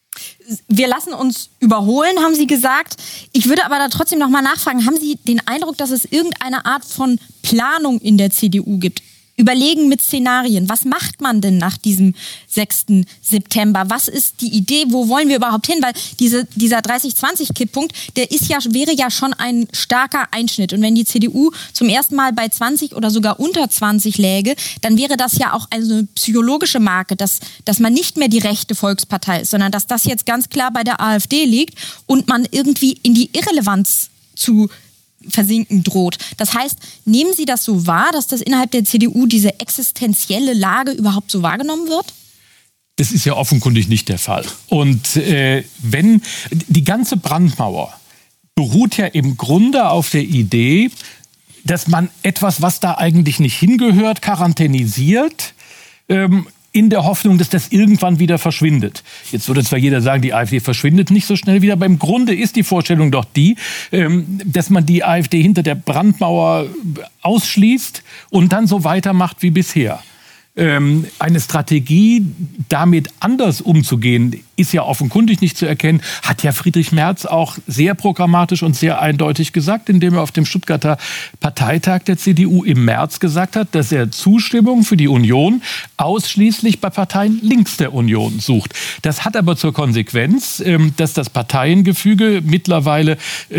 Wir lassen uns überholen, haben Sie gesagt. Ich würde aber da trotzdem noch mal nachfragen, haben Sie den Eindruck, dass es irgendeine Art von Planung in der CDU gibt? Überlegen mit Szenarien. Was macht man denn nach diesem 6. September? Was ist die Idee? Wo wollen wir überhaupt hin? Weil dieser 30-20-Kipppunkt, wäre ja schon ein starker Einschnitt. Und wenn die CDU zum ersten Mal bei 20 oder sogar unter 20 läge, dann wäre das ja auch eine psychologische Marke, dass man nicht mehr die rechte Volkspartei ist, sondern dass das jetzt ganz klar bei der AfD liegt und man irgendwie in die Irrelevanz zu versinken droht. Das heißt, nehmen Sie das so wahr, dass das innerhalb der CDU diese existenzielle Lage überhaupt so wahrgenommen wird? Das ist ja offenkundig nicht der Fall. Und wenn die ganze Brandmauer beruht ja im Grunde auf der Idee, dass man etwas, was da eigentlich nicht hingehört, quarantänisiert, in der Hoffnung, dass das irgendwann wieder verschwindet. Jetzt würde zwar jeder sagen, die AfD verschwindet nicht so schnell wieder, aber im Grunde ist die Vorstellung doch die, dass man die AfD hinter der Brandmauer ausschließt und dann so weitermacht wie bisher. Eine Strategie, damit anders umzugehen, ist ja offenkundig nicht zu erkennen, hat ja Friedrich Merz auch sehr programmatisch und sehr eindeutig gesagt, indem er auf dem Stuttgarter Parteitag der CDU im März gesagt hat, dass er Zustimmung für die Union ausschließlich bei Parteien links der Union sucht. Das hat aber zur Konsequenz, dass das Parteiengefüge mittlerweile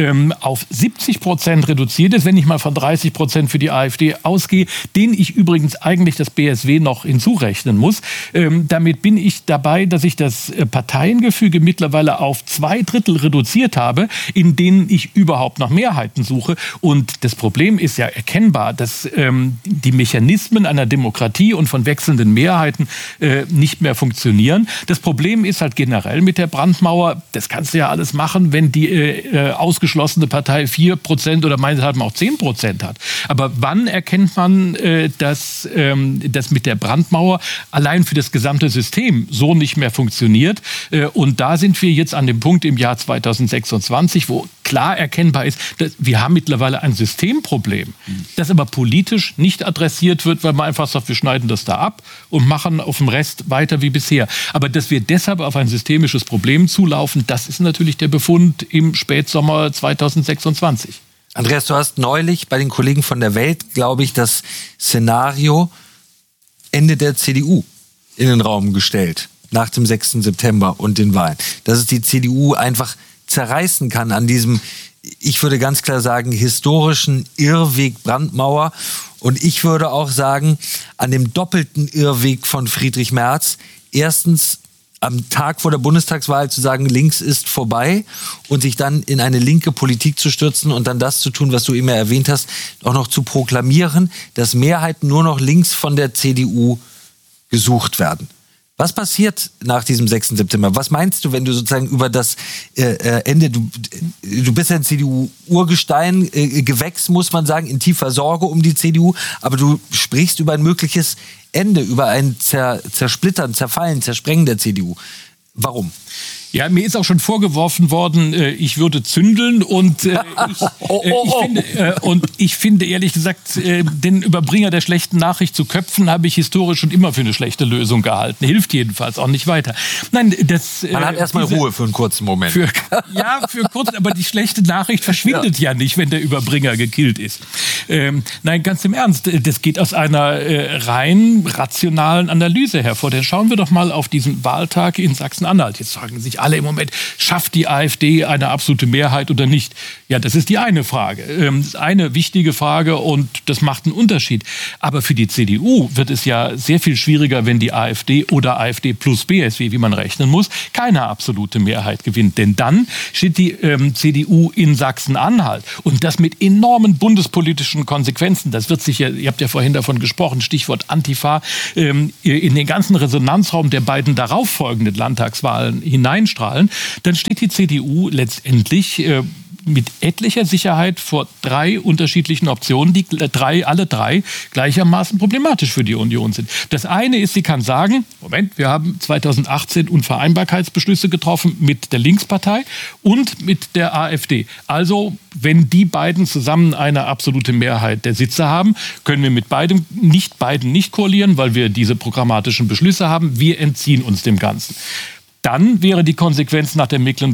auf 70% reduziert ist, wenn ich mal von 30% für die AfD ausgehe, den ich übrigens eigentlich das BSW noch hinzurechnen muss. Damit bin ich dabei, dass ich das Parteiengefüge mittlerweile auf 2/3 reduziert habe, in denen ich überhaupt noch Mehrheiten suche. Und das Problem ist ja erkennbar, dass die Mechanismen einer Demokratie und von wechselnden Mehrheiten nicht mehr funktionieren. Das Problem ist halt generell mit der Brandmauer, das kannst du ja alles machen, wenn die ausgeschlossene Partei 4% oder meinethalben auch 10% hat. Aber wann erkennt man, dass das mit der Brandmauer allein für das gesamte System so nicht mehr funktioniert? Und da sind wir jetzt an dem Punkt im Jahr 2026, wo klar erkennbar ist, dass wir haben mittlerweile ein Systemproblem, das aber politisch nicht adressiert wird, weil man einfach sagt, wir schneiden das da ab und machen auf dem Rest weiter wie bisher. Aber dass wir deshalb auf ein systemisches Problem zulaufen, das ist natürlich der Befund im Spätsommer 2026. Andreas, du hast neulich bei den Kollegen von der Welt, glaube ich, das Szenario Ende der CDU in den Raum gestellt, nach dem 6. September und den Wahlen. Dass es die CDU einfach zerreißen kann an diesem, ich würde ganz klar sagen, historischen Irrweg Brandmauer. Und ich würde auch sagen, an dem doppelten Irrweg von Friedrich Merz. Erstens am Tag vor der Bundestagswahl zu sagen, links ist vorbei und sich dann in eine linke Politik zu stürzen und dann das zu tun, was du immer erwähnt hast, auch noch zu proklamieren, dass Mehrheiten nur noch links von der CDU gesucht werden. Was passiert nach diesem 6. September? Was meinst du, wenn du sozusagen über das Ende, du bist ja ein CDU-Urgestein, Gewächs, muss man sagen, in tiefer Sorge um die CDU, aber du sprichst über ein mögliches Ende, über ein Zersplittern, Zerfallen, Zersprengen der CDU. Warum? Ja, mir ist auch schon vorgeworfen worden, ich würde zündeln und ich finde ehrlich gesagt, den Überbringer der schlechten Nachricht zu köpfen, habe ich historisch schon immer für eine schlechte Lösung gehalten. Hilft jedenfalls auch nicht weiter. Nein, man hat erstmal Ruhe für einen kurzen Moment. Für kurz, aber die schlechte Nachricht verschwindet ja nicht, wenn der Überbringer gekillt ist. Nein, ganz im Ernst, das geht aus einer rein rationalen Analyse hervor. Denn schauen wir doch mal auf diesen Wahltag in Sachsen-Anhalt. Jetzt fragen sich alle im Moment, schafft die AfD eine absolute Mehrheit oder nicht? Ja, das ist die eine Frage. Eine wichtige Frage und das macht einen Unterschied. Aber für die CDU wird es ja sehr viel schwieriger, wenn die AfD oder AfD plus BSW, wie man rechnen muss, keine absolute Mehrheit gewinnt. Denn dann steht die CDU in Sachsen-Anhalt und das mit enormen bundespolitischen Konsequenzen. Das wird sich ja, ihr habt ja vorhin davon gesprochen, Stichwort Antifa, in den ganzen Resonanzraum der beiden darauffolgenden Landtagswahlen hineinstrahlen. Dann steht die CDU letztendlich mit etlicher Sicherheit vor 3 unterschiedlichen Optionen, die alle drei gleichermaßen problematisch für die Union sind. Das eine ist, sie kann sagen, Moment, wir haben 2018 Unvereinbarkeitsbeschlüsse getroffen mit der Linkspartei und mit der AfD. Also, wenn die beiden zusammen eine absolute Mehrheit der Sitze haben, können wir mit beiden nicht koalieren, weil wir diese programmatischen Beschlüsse haben. Wir entziehen uns dem Ganzen. Dann wäre die Konsequenz nach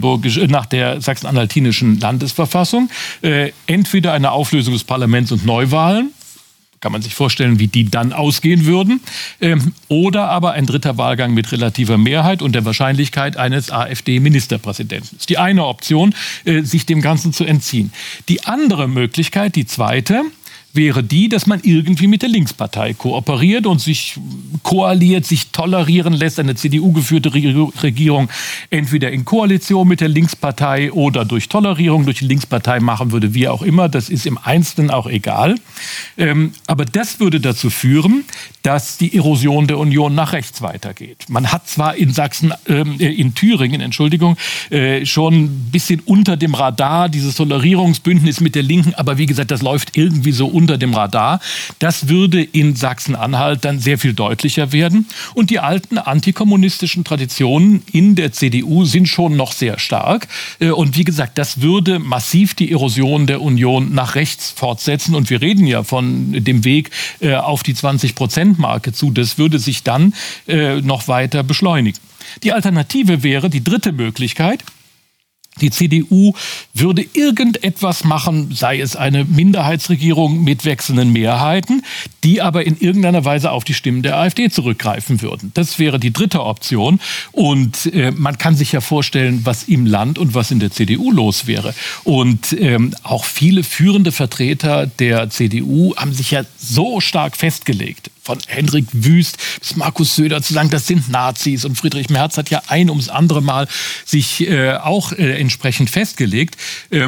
der sachsen-anhaltinischen Landesverfassung entweder eine Auflösung des Parlaments und Neuwahlen, kann man sich vorstellen, wie die dann ausgehen würden, oder aber ein dritter Wahlgang mit relativer Mehrheit und der Wahrscheinlichkeit eines AfD-Ministerpräsidenten. Das ist die eine Option, sich dem Ganzen zu entziehen. Die andere Möglichkeit, die zweite, wäre die, dass man irgendwie mit der Linkspartei kooperiert und sich koaliert, sich tolerieren lässt, eine CDU-geführte Regierung entweder in Koalition mit der Linkspartei oder durch Tolerierung durch die Linkspartei machen würde, wie auch immer. Das ist im Einzelnen auch egal. Aber das würde dazu führen, dass die Erosion der Union nach rechts weitergeht. Man hat zwar in Thüringen, schon ein bisschen unter dem Radar dieses Tolerierungsbündnis mit der Linken, aber wie gesagt, das läuft irgendwie so unter dem Radar. Das würde in Sachsen-Anhalt dann sehr viel deutlicher werden. Und die alten antikommunistischen Traditionen in der CDU sind schon noch sehr stark. Und wie gesagt, das würde massiv die Erosion der Union nach rechts fortsetzen. Und wir reden ja von dem Weg auf die 20%-Marke zu. Das würde sich dann noch weiter beschleunigen. Die Alternative wäre, die dritte Möglichkeit, die CDU würde irgendetwas machen, sei es eine Minderheitsregierung mit wechselnden Mehrheiten, die aber in irgendeiner Weise auf die Stimmen der AfD zurückgreifen würden. Das wäre die dritte Option. Und man kann sich ja vorstellen, was im Land und was in der CDU los wäre. Und auch viele führende Vertreter der CDU haben sich ja so stark festgelegt, von Hendrik Wüst bis Markus Söder zu sagen, das sind Nazis. Und Friedrich Merz hat ja ein ums andere Mal sich auch entsprechend festgelegt.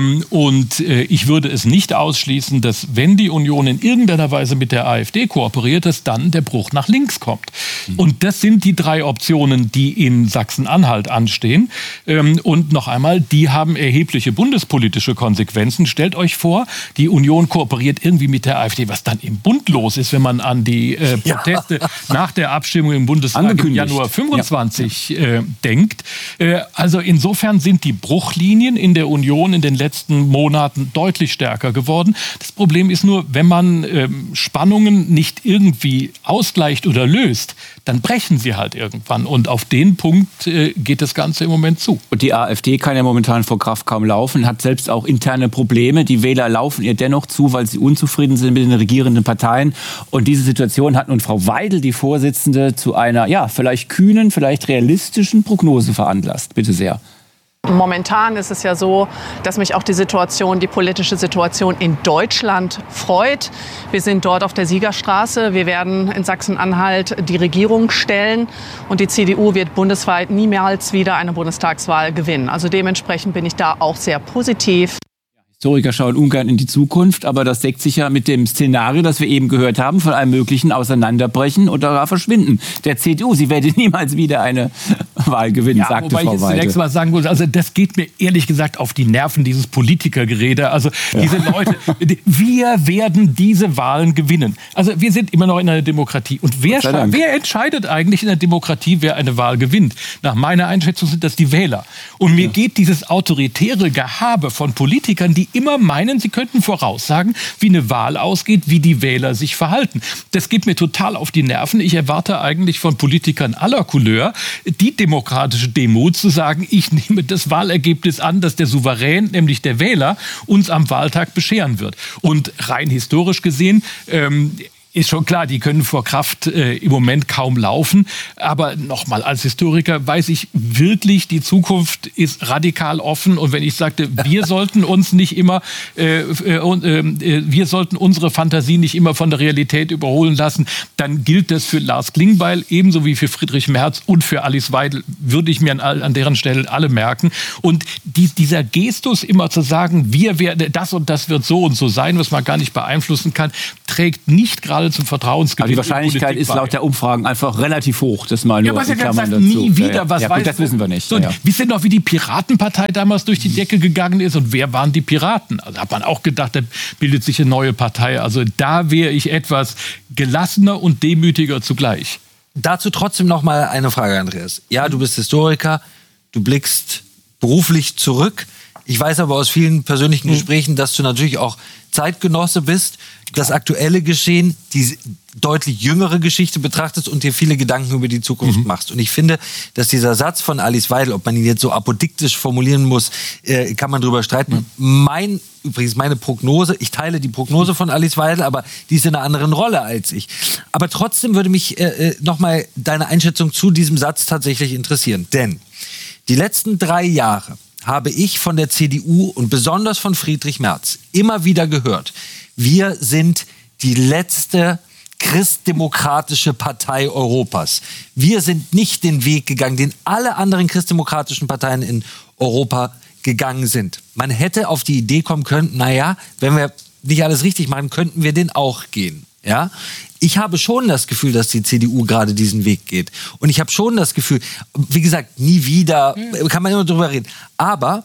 Und ich würde es nicht ausschließen, dass wenn die Union in irgendeiner Weise mit der AfD kooperiert, dass dann der Bruch nach links kommt. Und das sind die 3 Optionen, die in Sachsen-Anhalt anstehen. Und noch einmal, die haben erhebliche bundespolitische Konsequenzen. Stellt euch vor, die Union kooperiert irgendwie mit der AfD, was dann im Bund los ist, wenn man an die Proteste nach der Abstimmung im Bundestag im Januar 25 denkt. Also insofern sind die Bruchlinien in der Union in den letzten Monaten deutlich stärker geworden. Das Problem ist nur, wenn man Spannungen nicht irgendwie ausgleicht oder löst, dann brechen sie halt irgendwann. Und auf den Punkt geht das Ganze im Moment zu. Und die AfD kann ja momentan vor Kraft kaum laufen, hat selbst auch interne Probleme. Die Wähler laufen ihr dennoch zu, weil sie unzufrieden sind mit den regierenden Parteien. Und diese Situation hat nun Frau Weidel, die Vorsitzende, zu einer, ja, vielleicht kühnen, vielleicht realistischen Prognose veranlasst. Bitte sehr. Momentan ist es ja so, dass mich auch die politische Situation in Deutschland freut. Wir sind dort auf der Siegerstraße. Wir werden in Sachsen-Anhalt die Regierung stellen und die CDU wird bundesweit niemals wieder eine Bundestagswahl gewinnen. Also dementsprechend bin ich da auch sehr positiv. Historiker schauen ungern in die Zukunft, aber das deckt sich ja mit dem Szenario, das wir eben gehört haben, von einem möglichen Auseinanderbrechen oder gar Verschwinden der CDU. Sie werde niemals wieder eine Wahl gewinnen, sagte Frau Weidel. Wobei ich jetzt zunächst mal sagen muss, also das geht mir ehrlich gesagt auf die Nerven, dieses Politikergerede. Also diese Leute, wir werden diese Wahlen gewinnen. Also wir sind immer noch in einer Demokratie. Und wer entscheidet eigentlich in der Demokratie, wer eine Wahl gewinnt? Nach meiner Einschätzung sind das die Wähler. Und mir geht dieses autoritäre Gehabe von Politikern, die die immer meinen, sie könnten voraussagen, wie eine Wahl ausgeht, wie die Wähler sich verhalten. Das geht mir total auf die Nerven. Ich erwarte eigentlich von Politikern aller Couleur die demokratische Demut zu sagen, ich nehme das Wahlergebnis an, das der Souverän, nämlich der Wähler, uns am Wahltag bescheren wird. Und rein historisch gesehen ist schon klar, die können vor Kraft im Moment kaum laufen. Aber nochmal, als Historiker weiß ich wirklich, die Zukunft ist radikal offen. Und wenn ich sagte, wir sollten uns nicht immer, wir sollten unsere Fantasie nicht immer von der Realität überholen lassen, dann gilt das für Lars Klingbeil ebenso wie für Friedrich Merz und für Alice Weidel, würde ich mir an deren Stelle alle merken. Und dieser Gestus immer zu sagen, wir werden das und das wird so und so sein, was man gar nicht beeinflussen kann, trägt nicht gerade zum Vertrauensgewinn. Aber die Wahrscheinlichkeit ist laut der Umfragen einfach relativ hoch. Das mal nur was in Klammern dazu. Nie wieder, ja, was weiß gut, das wissen wir nicht. So, wisst ihr noch, wie die Piratenpartei damals durch die Decke gegangen ist und wer waren die Piraten? Also hat man auch gedacht, da bildet sich eine neue Partei. Also da wäre ich etwas gelassener und demütiger zugleich. Dazu trotzdem noch mal eine Frage, Andreas. Ja, du bist Historiker, du blickst beruflich zurück. Ich weiß aber aus vielen persönlichen Gesprächen, dass du natürlich auch Zeitgenosse bist, das aktuelle Geschehen, die deutlich jüngere Geschichte betrachtest und dir viele Gedanken über die Zukunft machst. Und ich finde, dass dieser Satz von Alice Weidel, ob man ihn jetzt so apodiktisch formulieren muss, kann man drüber streiten. Meine Prognose, ich teile die Prognose von Alice Weidel, aber die ist in einer anderen Rolle als ich. Aber trotzdem würde mich nochmal deine Einschätzung zu diesem Satz tatsächlich interessieren. Denn die letzten 3 Jahre habe ich von der CDU und besonders von Friedrich Merz immer wieder gehört, wir sind die letzte christdemokratische Partei Europas. Wir sind nicht den Weg gegangen, den alle anderen christdemokratischen Parteien in Europa gegangen sind. Man hätte auf die Idee kommen können, naja, wenn wir nicht alles richtig machen, könnten wir den auch gehen. Ja? Ich habe schon das Gefühl, dass die CDU gerade diesen Weg geht. Und ich habe schon das Gefühl, wie gesagt, nie wieder, kann man immer drüber reden. Aber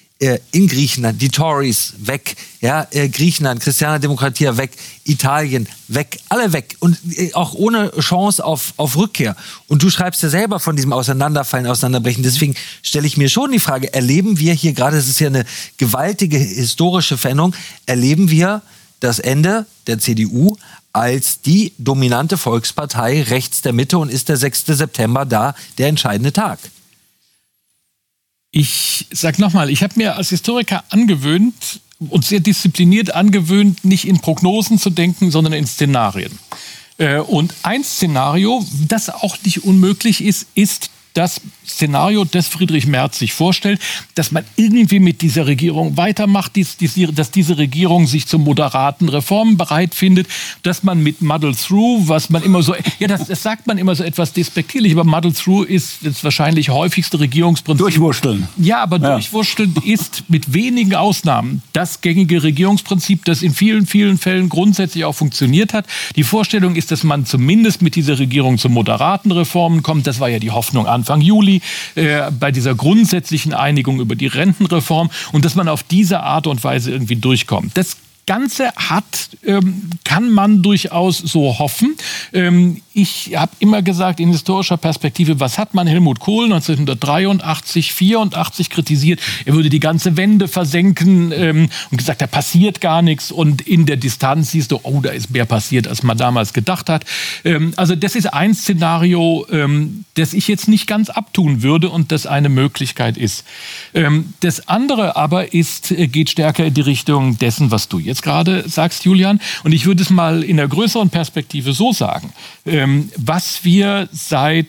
in Griechenland, die Tories weg, ja, Griechenland, Christiana Demokratia weg, Italien weg, alle weg. Und auch ohne Chance auf Rückkehr. Und du schreibst ja selber von diesem Auseinanderfallen, Auseinanderbrechen. Deswegen stelle ich mir schon die Frage, erleben wir hier gerade, es ist ja eine gewaltige historische Veränderung, erleben wir das Ende der CDU als die dominante Volkspartei rechts der Mitte und ist der 6. September da der entscheidende Tag? Ich sag nochmal, ich habe mir als Historiker angewöhnt und sehr diszipliniert angewöhnt, nicht in Prognosen zu denken, sondern in Szenarien. Und ein Szenario, das auch nicht unmöglich ist, ist das Szenario, das Friedrich Merz sich vorstellt, dass man irgendwie mit dieser Regierung weitermacht, dass diese Regierung sich zu moderaten Reformen bereit findet, dass man mit Muddle Through, was man immer so, ja, das sagt man immer so etwas despektierlich, aber Muddle Through ist das wahrscheinlich häufigste Regierungsprinzip. Durchwurschteln. Ja, aber Durchwurschteln ist mit wenigen Ausnahmen das gängige Regierungsprinzip, das in vielen, vielen Fällen grundsätzlich auch funktioniert hat. Die Vorstellung ist, dass man zumindest mit dieser Regierung zu moderaten Reformen kommt. Das war ja die Hoffnung Anfang Juli bei dieser grundsätzlichen Einigung über die Rentenreform und dass man auf diese Art und Weise irgendwie durchkommt. Das Ganze kann man durchaus so hoffen. Ich habe immer gesagt, in historischer Perspektive, was hat man Helmut Kohl 1983, 84 kritisiert? Er würde die ganze Wende versenken und gesagt, da passiert gar nichts. Und in der Distanz siehst du, oh, da ist mehr passiert, als man damals gedacht hat. Also das ist ein Szenario, das ich jetzt nicht ganz abtun würde und das eine Möglichkeit ist. Das andere aber geht stärker in die Richtung dessen, was du jetzt gerade sagst, Julian. Und ich würde es mal in der größeren Perspektive so sagen. Was wir seit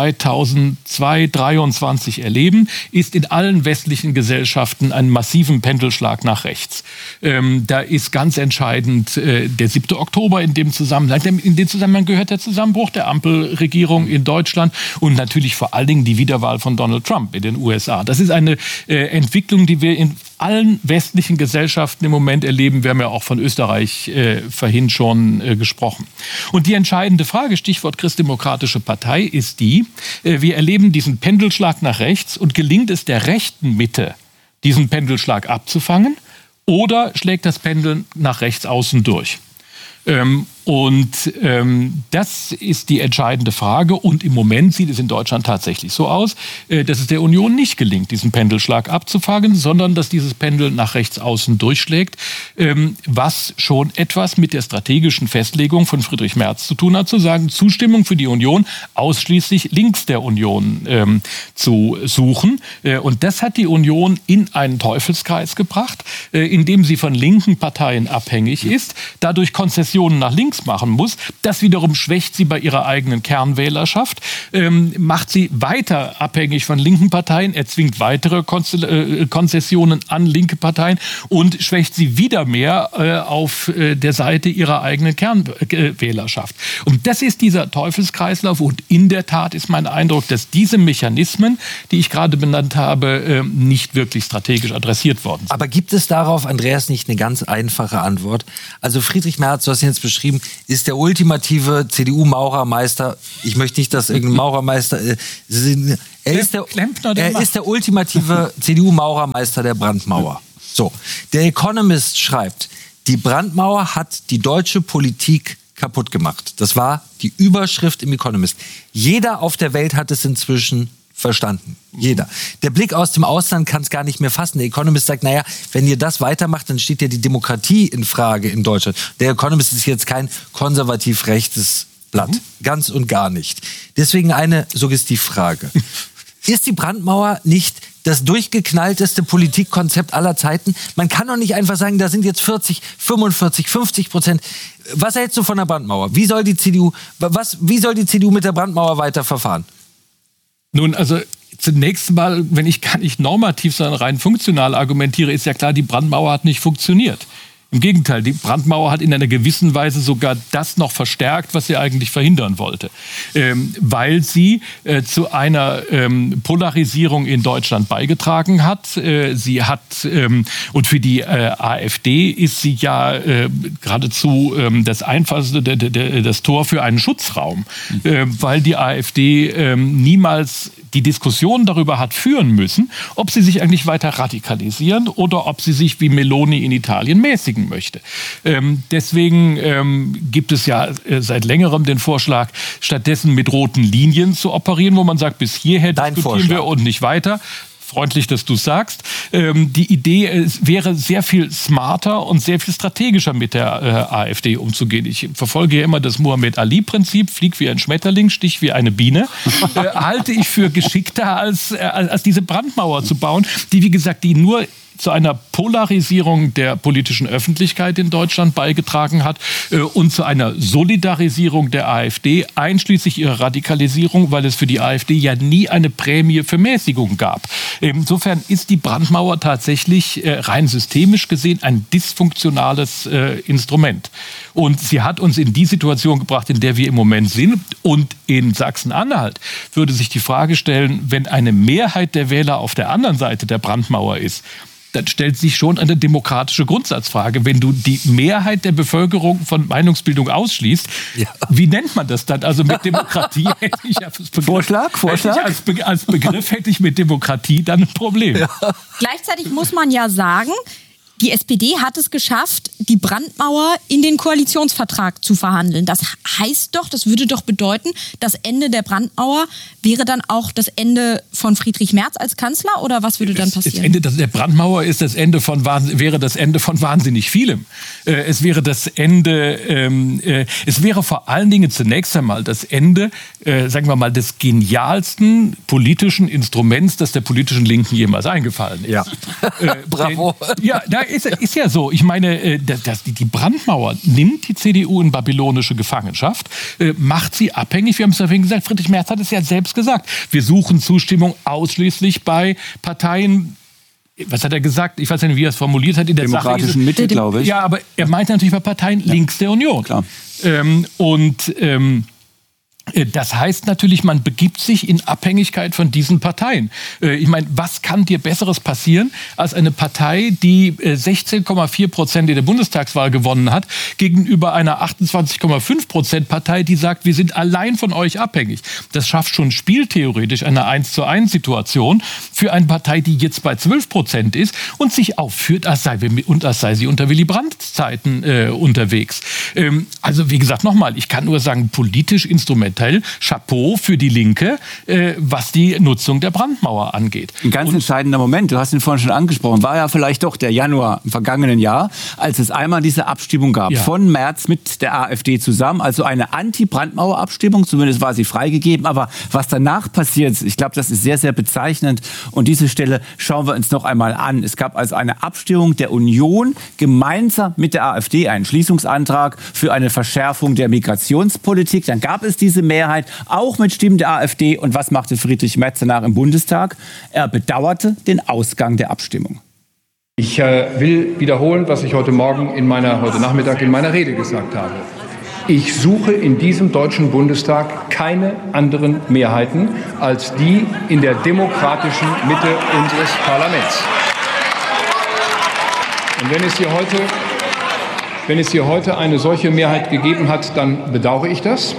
2023 erleben, ist in allen westlichen Gesellschaften einen massiven Pendelschlag nach rechts. Da ist ganz entscheidend der 7. Oktober in dem Zusammenhang. In dem Zusammenhang gehört der Zusammenbruch der Ampelregierung in Deutschland und natürlich vor allen Dingen die Wiederwahl von Donald Trump in den USA. Das ist eine Entwicklung, die wir in allen westlichen Gesellschaften im Moment erleben. Wir haben ja auch von Österreich vorhin schon gesprochen. Und die entscheidende Frage, Stichwort Christdemokratische Partei, ist die, wir erleben diesen Pendelschlag nach rechts und gelingt es der rechten Mitte, diesen Pendelschlag abzufangen oder schlägt das Pendeln nach rechts außen durch? Das ist die entscheidende Frage. Und im Moment sieht es in Deutschland tatsächlich so aus, dass es der Union nicht gelingt, diesen Pendelschlag abzufangen, sondern dass dieses Pendel nach rechts außen durchschlägt, was schon etwas mit der strategischen Festlegung von Friedrich Merz zu tun hat, zu sagen, Zustimmung für die Union ausschließlich links der Union zu suchen. Und das hat die Union in einen Teufelskreis gebracht, indem sie von linken Parteien abhängig ist, dadurch Konzessionen nach links machen muss. Das wiederum schwächt sie bei ihrer eigenen Kernwählerschaft, macht sie weiter abhängig von linken Parteien, erzwingt weitere Konzessionen an linke Parteien und schwächt sie wieder mehr auf der Seite ihrer eigenen Kernwählerschaft. Und das ist dieser Teufelskreislauf. Und in der Tat ist mein Eindruck, dass diese Mechanismen, die ich gerade benannt habe, nicht wirklich strategisch adressiert worden sind. Aber gibt es darauf, Andreas, nicht eine ganz einfache Antwort? Also Friedrich Merz, du hast ihn jetzt beschrieben, ist der ultimative CDU-Maurermeister. Ich möchte nicht, dass irgendein Maurermeister... Er ist der ultimative CDU-Maurermeister der Brandmauer. So, der Economist schreibt, die Brandmauer hat die deutsche Politik kaputt gemacht. Das war die Überschrift im Economist. Jeder auf der Welt hat es inzwischen verstanden. Jeder. Der Blick aus dem Ausland kann es gar nicht mehr fassen. Der Economist sagt, naja, wenn ihr das weitermacht, dann steht ja die Demokratie in Frage in Deutschland. Der Economist ist jetzt kein konservativ-rechtes Blatt. Ganz und gar nicht. Deswegen eine Suggestivfrage. Ist die Brandmauer nicht das durchgeknallteste Politikkonzept aller Zeiten? Man kann doch nicht einfach sagen, da sind jetzt 40, 45, 50%. Was hältst du von der Brandmauer? Wie soll die CDU mit der Brandmauer weiter verfahren? Nun, also zunächst mal, wenn ich gar nicht normativ, sondern rein funktional argumentiere, ist ja klar, die Brandmauer hat nicht funktioniert. Im Gegenteil, die Brandmauer hat in einer gewissen Weise sogar das noch verstärkt, was sie eigentlich verhindern wollte. Weil sie zu einer Polarisierung in Deutschland beigetragen hat. Sie hat, und für die AfD ist sie ja geradezu das einfachste, das Tor für einen Schutzraum. Weil die AfD niemals die Diskussion darüber hat führen müssen, ob sie sich eigentlich weiter radikalisieren oder ob sie sich wie Meloni in Italien mäßigen möchte. Deswegen gibt es ja seit längerem den Vorschlag, stattdessen mit roten Linien zu operieren, wo man sagt, bis hierher diskutieren wir und nicht weiter. Freundlich, dass du sagst. Die Idee wäre sehr viel smarter und sehr viel strategischer mit der AfD umzugehen. Ich verfolge ja immer das Muhammad-Ali-Prinzip, flieg wie ein Schmetterling, stich wie eine Biene. Halte ich für geschickter, als diese Brandmauer zu bauen, die, wie gesagt, die nur zu einer Polarisierung der politischen Öffentlichkeit in Deutschland beigetragen hat und zu einer Solidarisierung der AfD, einschließlich ihrer Radikalisierung, weil es für die AfD ja nie eine Prämie für Mäßigung gab. Insofern ist die Brandmauer tatsächlich rein systemisch gesehen ein dysfunktionales Instrument. Und sie hat uns in die Situation gebracht, in der wir im Moment sind. Und in Sachsen-Anhalt würde sich die Frage stellen, wenn eine Mehrheit der Wähler auf der anderen Seite der Brandmauer ist, dann stellt sich schon eine demokratische Grundsatzfrage. Wenn du die Mehrheit der Bevölkerung von Meinungsbildung ausschließt, wie nennt man das dann? Also mit Demokratie hätte ich Vorschlag? Als Begriff hätte ich mit Demokratie dann ein Problem. Ja. Gleichzeitig muss man ja sagen, die SPD hat es geschafft, die Brandmauer in den Koalitionsvertrag zu verhandeln. Das heißt doch, das würde doch bedeuten, das Ende der Brandmauer wäre dann auch das Ende von Friedrich Merz als Kanzler? Oder was würde dann passieren? Das Ende der Brandmauer ist wäre das Ende von wahnsinnig vielem. Es wäre das Ende, es wäre vor allen Dingen zunächst einmal das Ende, sagen wir mal, des genialsten politischen Instruments, das der politischen Linken jemals eingefallen ist. Ja. Bravo. Ist ja so. Ich meine, die Brandmauer nimmt die CDU in babylonische Gefangenschaft, macht sie abhängig. Wir haben es ja vorhin gesagt, Friedrich Merz hat es ja selbst gesagt. Wir suchen Zustimmung ausschließlich bei Parteien. Was hat er gesagt? Ich weiß nicht, wie er es formuliert hat. In der demokratischen Mitte, glaube ich. Ja, aber er meint natürlich bei Parteien links der Union. Klar. Das heißt natürlich, man begibt sich in Abhängigkeit von diesen Parteien. Ich meine, was kann dir Besseres passieren als eine Partei, die 16,4% in der Bundestagswahl gewonnen hat, gegenüber einer 28,5% Partei, die sagt, wir sind allein von euch abhängig. Das schafft schon spieltheoretisch eine 1:1 Situation für eine Partei, die jetzt bei 12% ist und sich aufführt, als sei sie unter Willy Brandt-Zeiten unterwegs. Also wie gesagt, nochmal, ich kann nur sagen, politisch instrumentell Chapeau für die Linke, was die Nutzung der Brandmauer angeht. Ein ganz entscheidender Moment, du hast ihn vorhin schon angesprochen, war ja vielleicht doch der Januar im vergangenen Jahr, als es einmal diese Abstimmung gab von Merz mit der AfD zusammen, also eine Anti-Brandmauer-Abstimmung, zumindest war sie freigegeben, aber was danach passiert, ich glaube, das ist sehr, sehr bezeichnend und diese Stelle schauen wir uns noch einmal an. Es gab also eine Abstimmung der Union gemeinsam mit der AfD, einen Schließungsantrag für eine Verschärfung der Migrationspolitik. Dann gab es diese Mehrheit, auch mit Stimmen der AfD. Und was machte Friedrich Merz danach im Bundestag? Er bedauerte den Ausgang der Abstimmung. Ich will wiederholen, was ich heute Nachmittag in meiner Rede gesagt habe. Ich suche in diesem Deutschen Bundestag keine anderen Mehrheiten als die in der demokratischen Mitte unseres Parlaments. Und wenn es hier heute eine solche Mehrheit gegeben hat, dann bedauere ich das.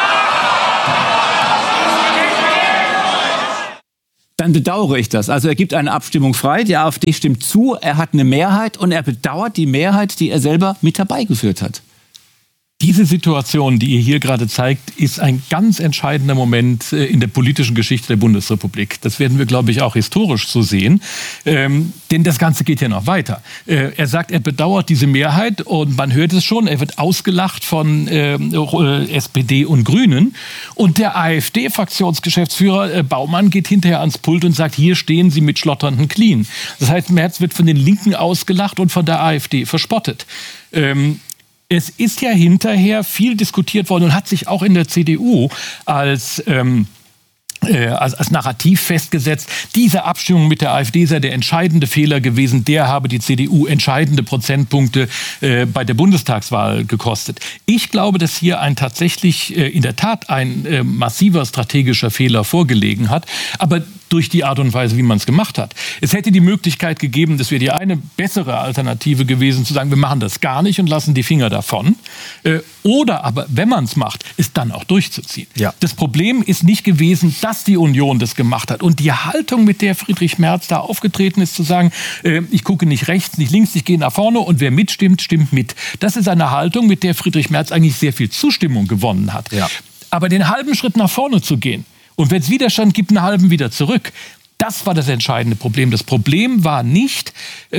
Dann bedauere ich das. Also er gibt eine Abstimmung frei, die AfD stimmt zu, er hat eine Mehrheit und er bedauert die Mehrheit, die er selber mit herbeigeführt hat. Diese Situation, die ihr hier gerade zeigt, ist ein ganz entscheidender Moment in der politischen Geschichte der Bundesrepublik. Das werden wir, glaube ich, auch historisch so sehen. Denn das Ganze geht ja noch weiter. Er sagt, er bedauert diese Mehrheit und man hört es schon, er wird ausgelacht von SPD und Grünen. Und der AfD-Fraktionsgeschäftsführer Baumann geht hinterher ans Pult und sagt, hier stehen sie mit schlotternden Knien. Das heißt, Merz wird von den Linken ausgelacht und von der AfD verspottet. Es ist ja hinterher viel diskutiert worden und hat sich auch in der CDU als Narrativ festgesetzt, diese Abstimmung mit der AfD sei der entscheidende Fehler gewesen, der habe die CDU entscheidende Prozentpunkte bei der Bundestagswahl gekostet. Ich glaube, dass hier tatsächlich in der Tat ein massiver strategischer Fehler vorgelegen hat, aber durch die Art und Weise, wie man es gemacht hat. Es hätte die Möglichkeit gegeben, das wäre die eine bessere Alternative gewesen, zu sagen, wir machen das gar nicht und lassen die Finger davon. Oder aber, wenn man es macht, es dann auch durchzuziehen. Ja. Das Problem ist nicht gewesen, dass die Union das gemacht hat. Und die Haltung, mit der Friedrich Merz da aufgetreten ist, zu sagen, ich gucke nicht rechts, nicht links, ich gehe nach vorne und wer mitstimmt, stimmt mit. Das ist eine Haltung, mit der Friedrich Merz eigentlich sehr viel Zustimmung gewonnen hat. Ja. Aber den halben Schritt nach vorne zu gehen, und wenn es Widerstand gibt, einen halben wieder zurück. Das war das entscheidende Problem. Das Problem war nicht,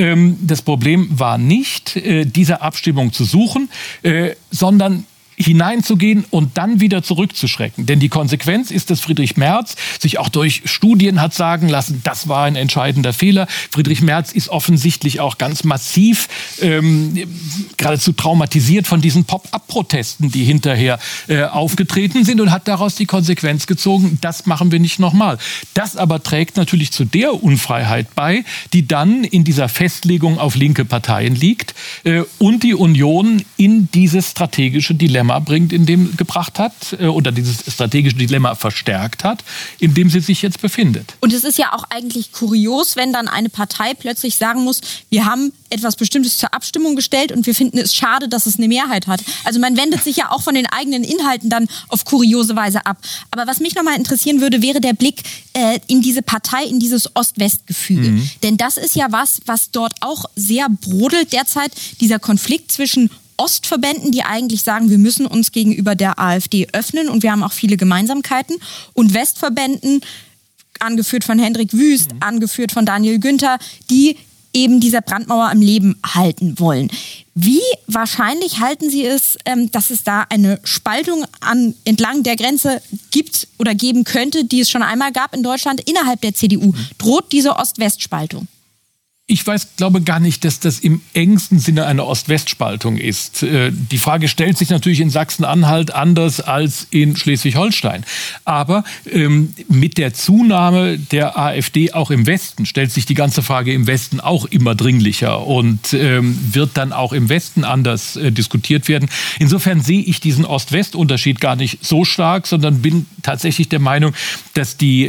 diese Abstimmung zu suchen, sondern hineinzugehen und dann wieder zurückzuschrecken. Denn die Konsequenz ist, dass Friedrich Merz sich auch durch Studien hat sagen lassen, das war ein entscheidender Fehler. Friedrich Merz ist offensichtlich auch ganz massiv geradezu traumatisiert von diesen Pop-up-Protesten, die hinterher aufgetreten sind und hat daraus die Konsequenz gezogen, das machen wir nicht nochmal. Das aber trägt natürlich zu der Unfreiheit bei, die dann in dieser Festlegung auf linke Parteien liegt und die Union in dieses strategische Dilemma gebracht hat oder dieses strategische Dilemma verstärkt hat, in dem sie sich jetzt befindet. Und es ist ja auch eigentlich kurios, wenn dann eine Partei plötzlich sagen muss, wir haben etwas Bestimmtes zur Abstimmung gestellt und wir finden es schade, dass es eine Mehrheit hat. Also man wendet sich ja auch von den eigenen Inhalten dann auf kuriose Weise ab. Aber was mich nochmal interessieren würde, wäre der Blick in diese Partei, in dieses Ost-West-Gefüge. Denn das ist ja was dort auch sehr brodelt derzeit, dieser Konflikt zwischen Ostverbänden, die eigentlich sagen, wir müssen uns gegenüber der AfD öffnen und wir haben auch viele Gemeinsamkeiten, und Westverbänden, angeführt von Hendrik Wüst, angeführt von Daniel Günther, die eben diese Brandmauer am Leben halten wollen. Wie wahrscheinlich halten Sie es, dass es da eine Spaltung entlang der Grenze gibt oder geben könnte, die es schon einmal gab in Deutschland innerhalb der CDU? Droht diese Ost-West-Spaltung? Ich glaube gar nicht, dass das im engsten Sinne eine Ost-West-Spaltung ist. Die Frage stellt sich natürlich in Sachsen-Anhalt anders als in Schleswig-Holstein. Aber mit der Zunahme der AfD auch im Westen stellt sich die ganze Frage im Westen auch immer dringlicher und wird dann auch im Westen anders diskutiert werden. Insofern sehe ich diesen Ost-West-Unterschied gar nicht so stark, sondern bin tatsächlich der Meinung, dass die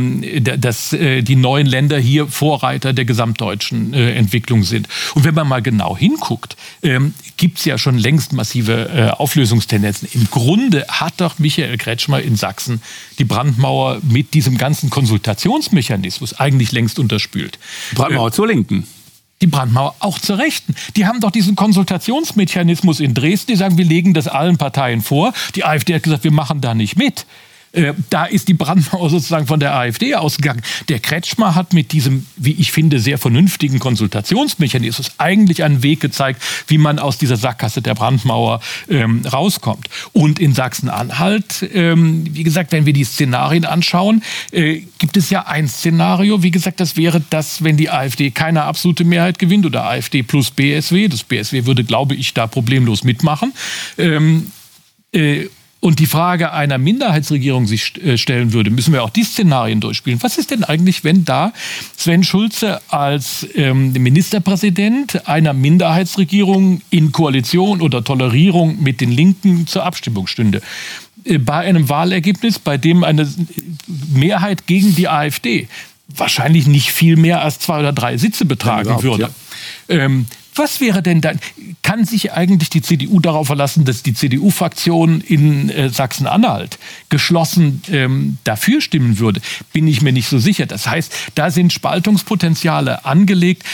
neuen Länder hier Vorreiter der gesamtdeutschen Entwicklung sind. Und wenn man mal genau hinguckt, gibt es ja schon längst massive Auflösungstendenzen. Im Grunde hat doch Michael Kretschmer in Sachsen die Brandmauer mit diesem ganzen Konsultationsmechanismus eigentlich längst unterspült. Die Brandmauer zur Linken. Die Brandmauer auch zur Rechten. Die haben doch diesen Konsultationsmechanismus in Dresden, die sagen, wir legen das allen Parteien vor. Die AfD hat gesagt, wir machen da nicht mit. Da ist die Brandmauer sozusagen von der AfD ausgegangen. Der Kretschmer hat mit diesem, wie ich finde, sehr vernünftigen Konsultationsmechanismus eigentlich einen Weg gezeigt, wie man aus dieser Sackgasse der Brandmauer rauskommt. Und in Sachsen-Anhalt, wie gesagt, wenn wir die Szenarien anschauen, gibt es ja ein Szenario. Wie gesagt, das wäre das, wenn die AfD keine absolute Mehrheit gewinnt oder AfD plus BSW. Das BSW würde, glaube ich, da problemlos mitmachen. Und die Frage einer Minderheitsregierung sich stellen würde, müssen wir auch die Szenarien durchspielen. Was ist denn eigentlich, wenn da Sven Schulze als Ministerpräsident einer Minderheitsregierung in Koalition oder Tolerierung mit den Linken zur Abstimmung stünde? Bei einem Wahlergebnis, bei dem eine Mehrheit gegen die AfD wahrscheinlich nicht viel mehr als 2 oder 3 Sitze betragen würde. Ja. Was wäre denn dann? Kann sich eigentlich die CDU darauf verlassen, dass die CDU-Fraktion in Sachsen-Anhalt geschlossen dafür stimmen würde? Bin ich mir nicht so sicher. Das heißt, da sind Spaltungspotenziale angelegt.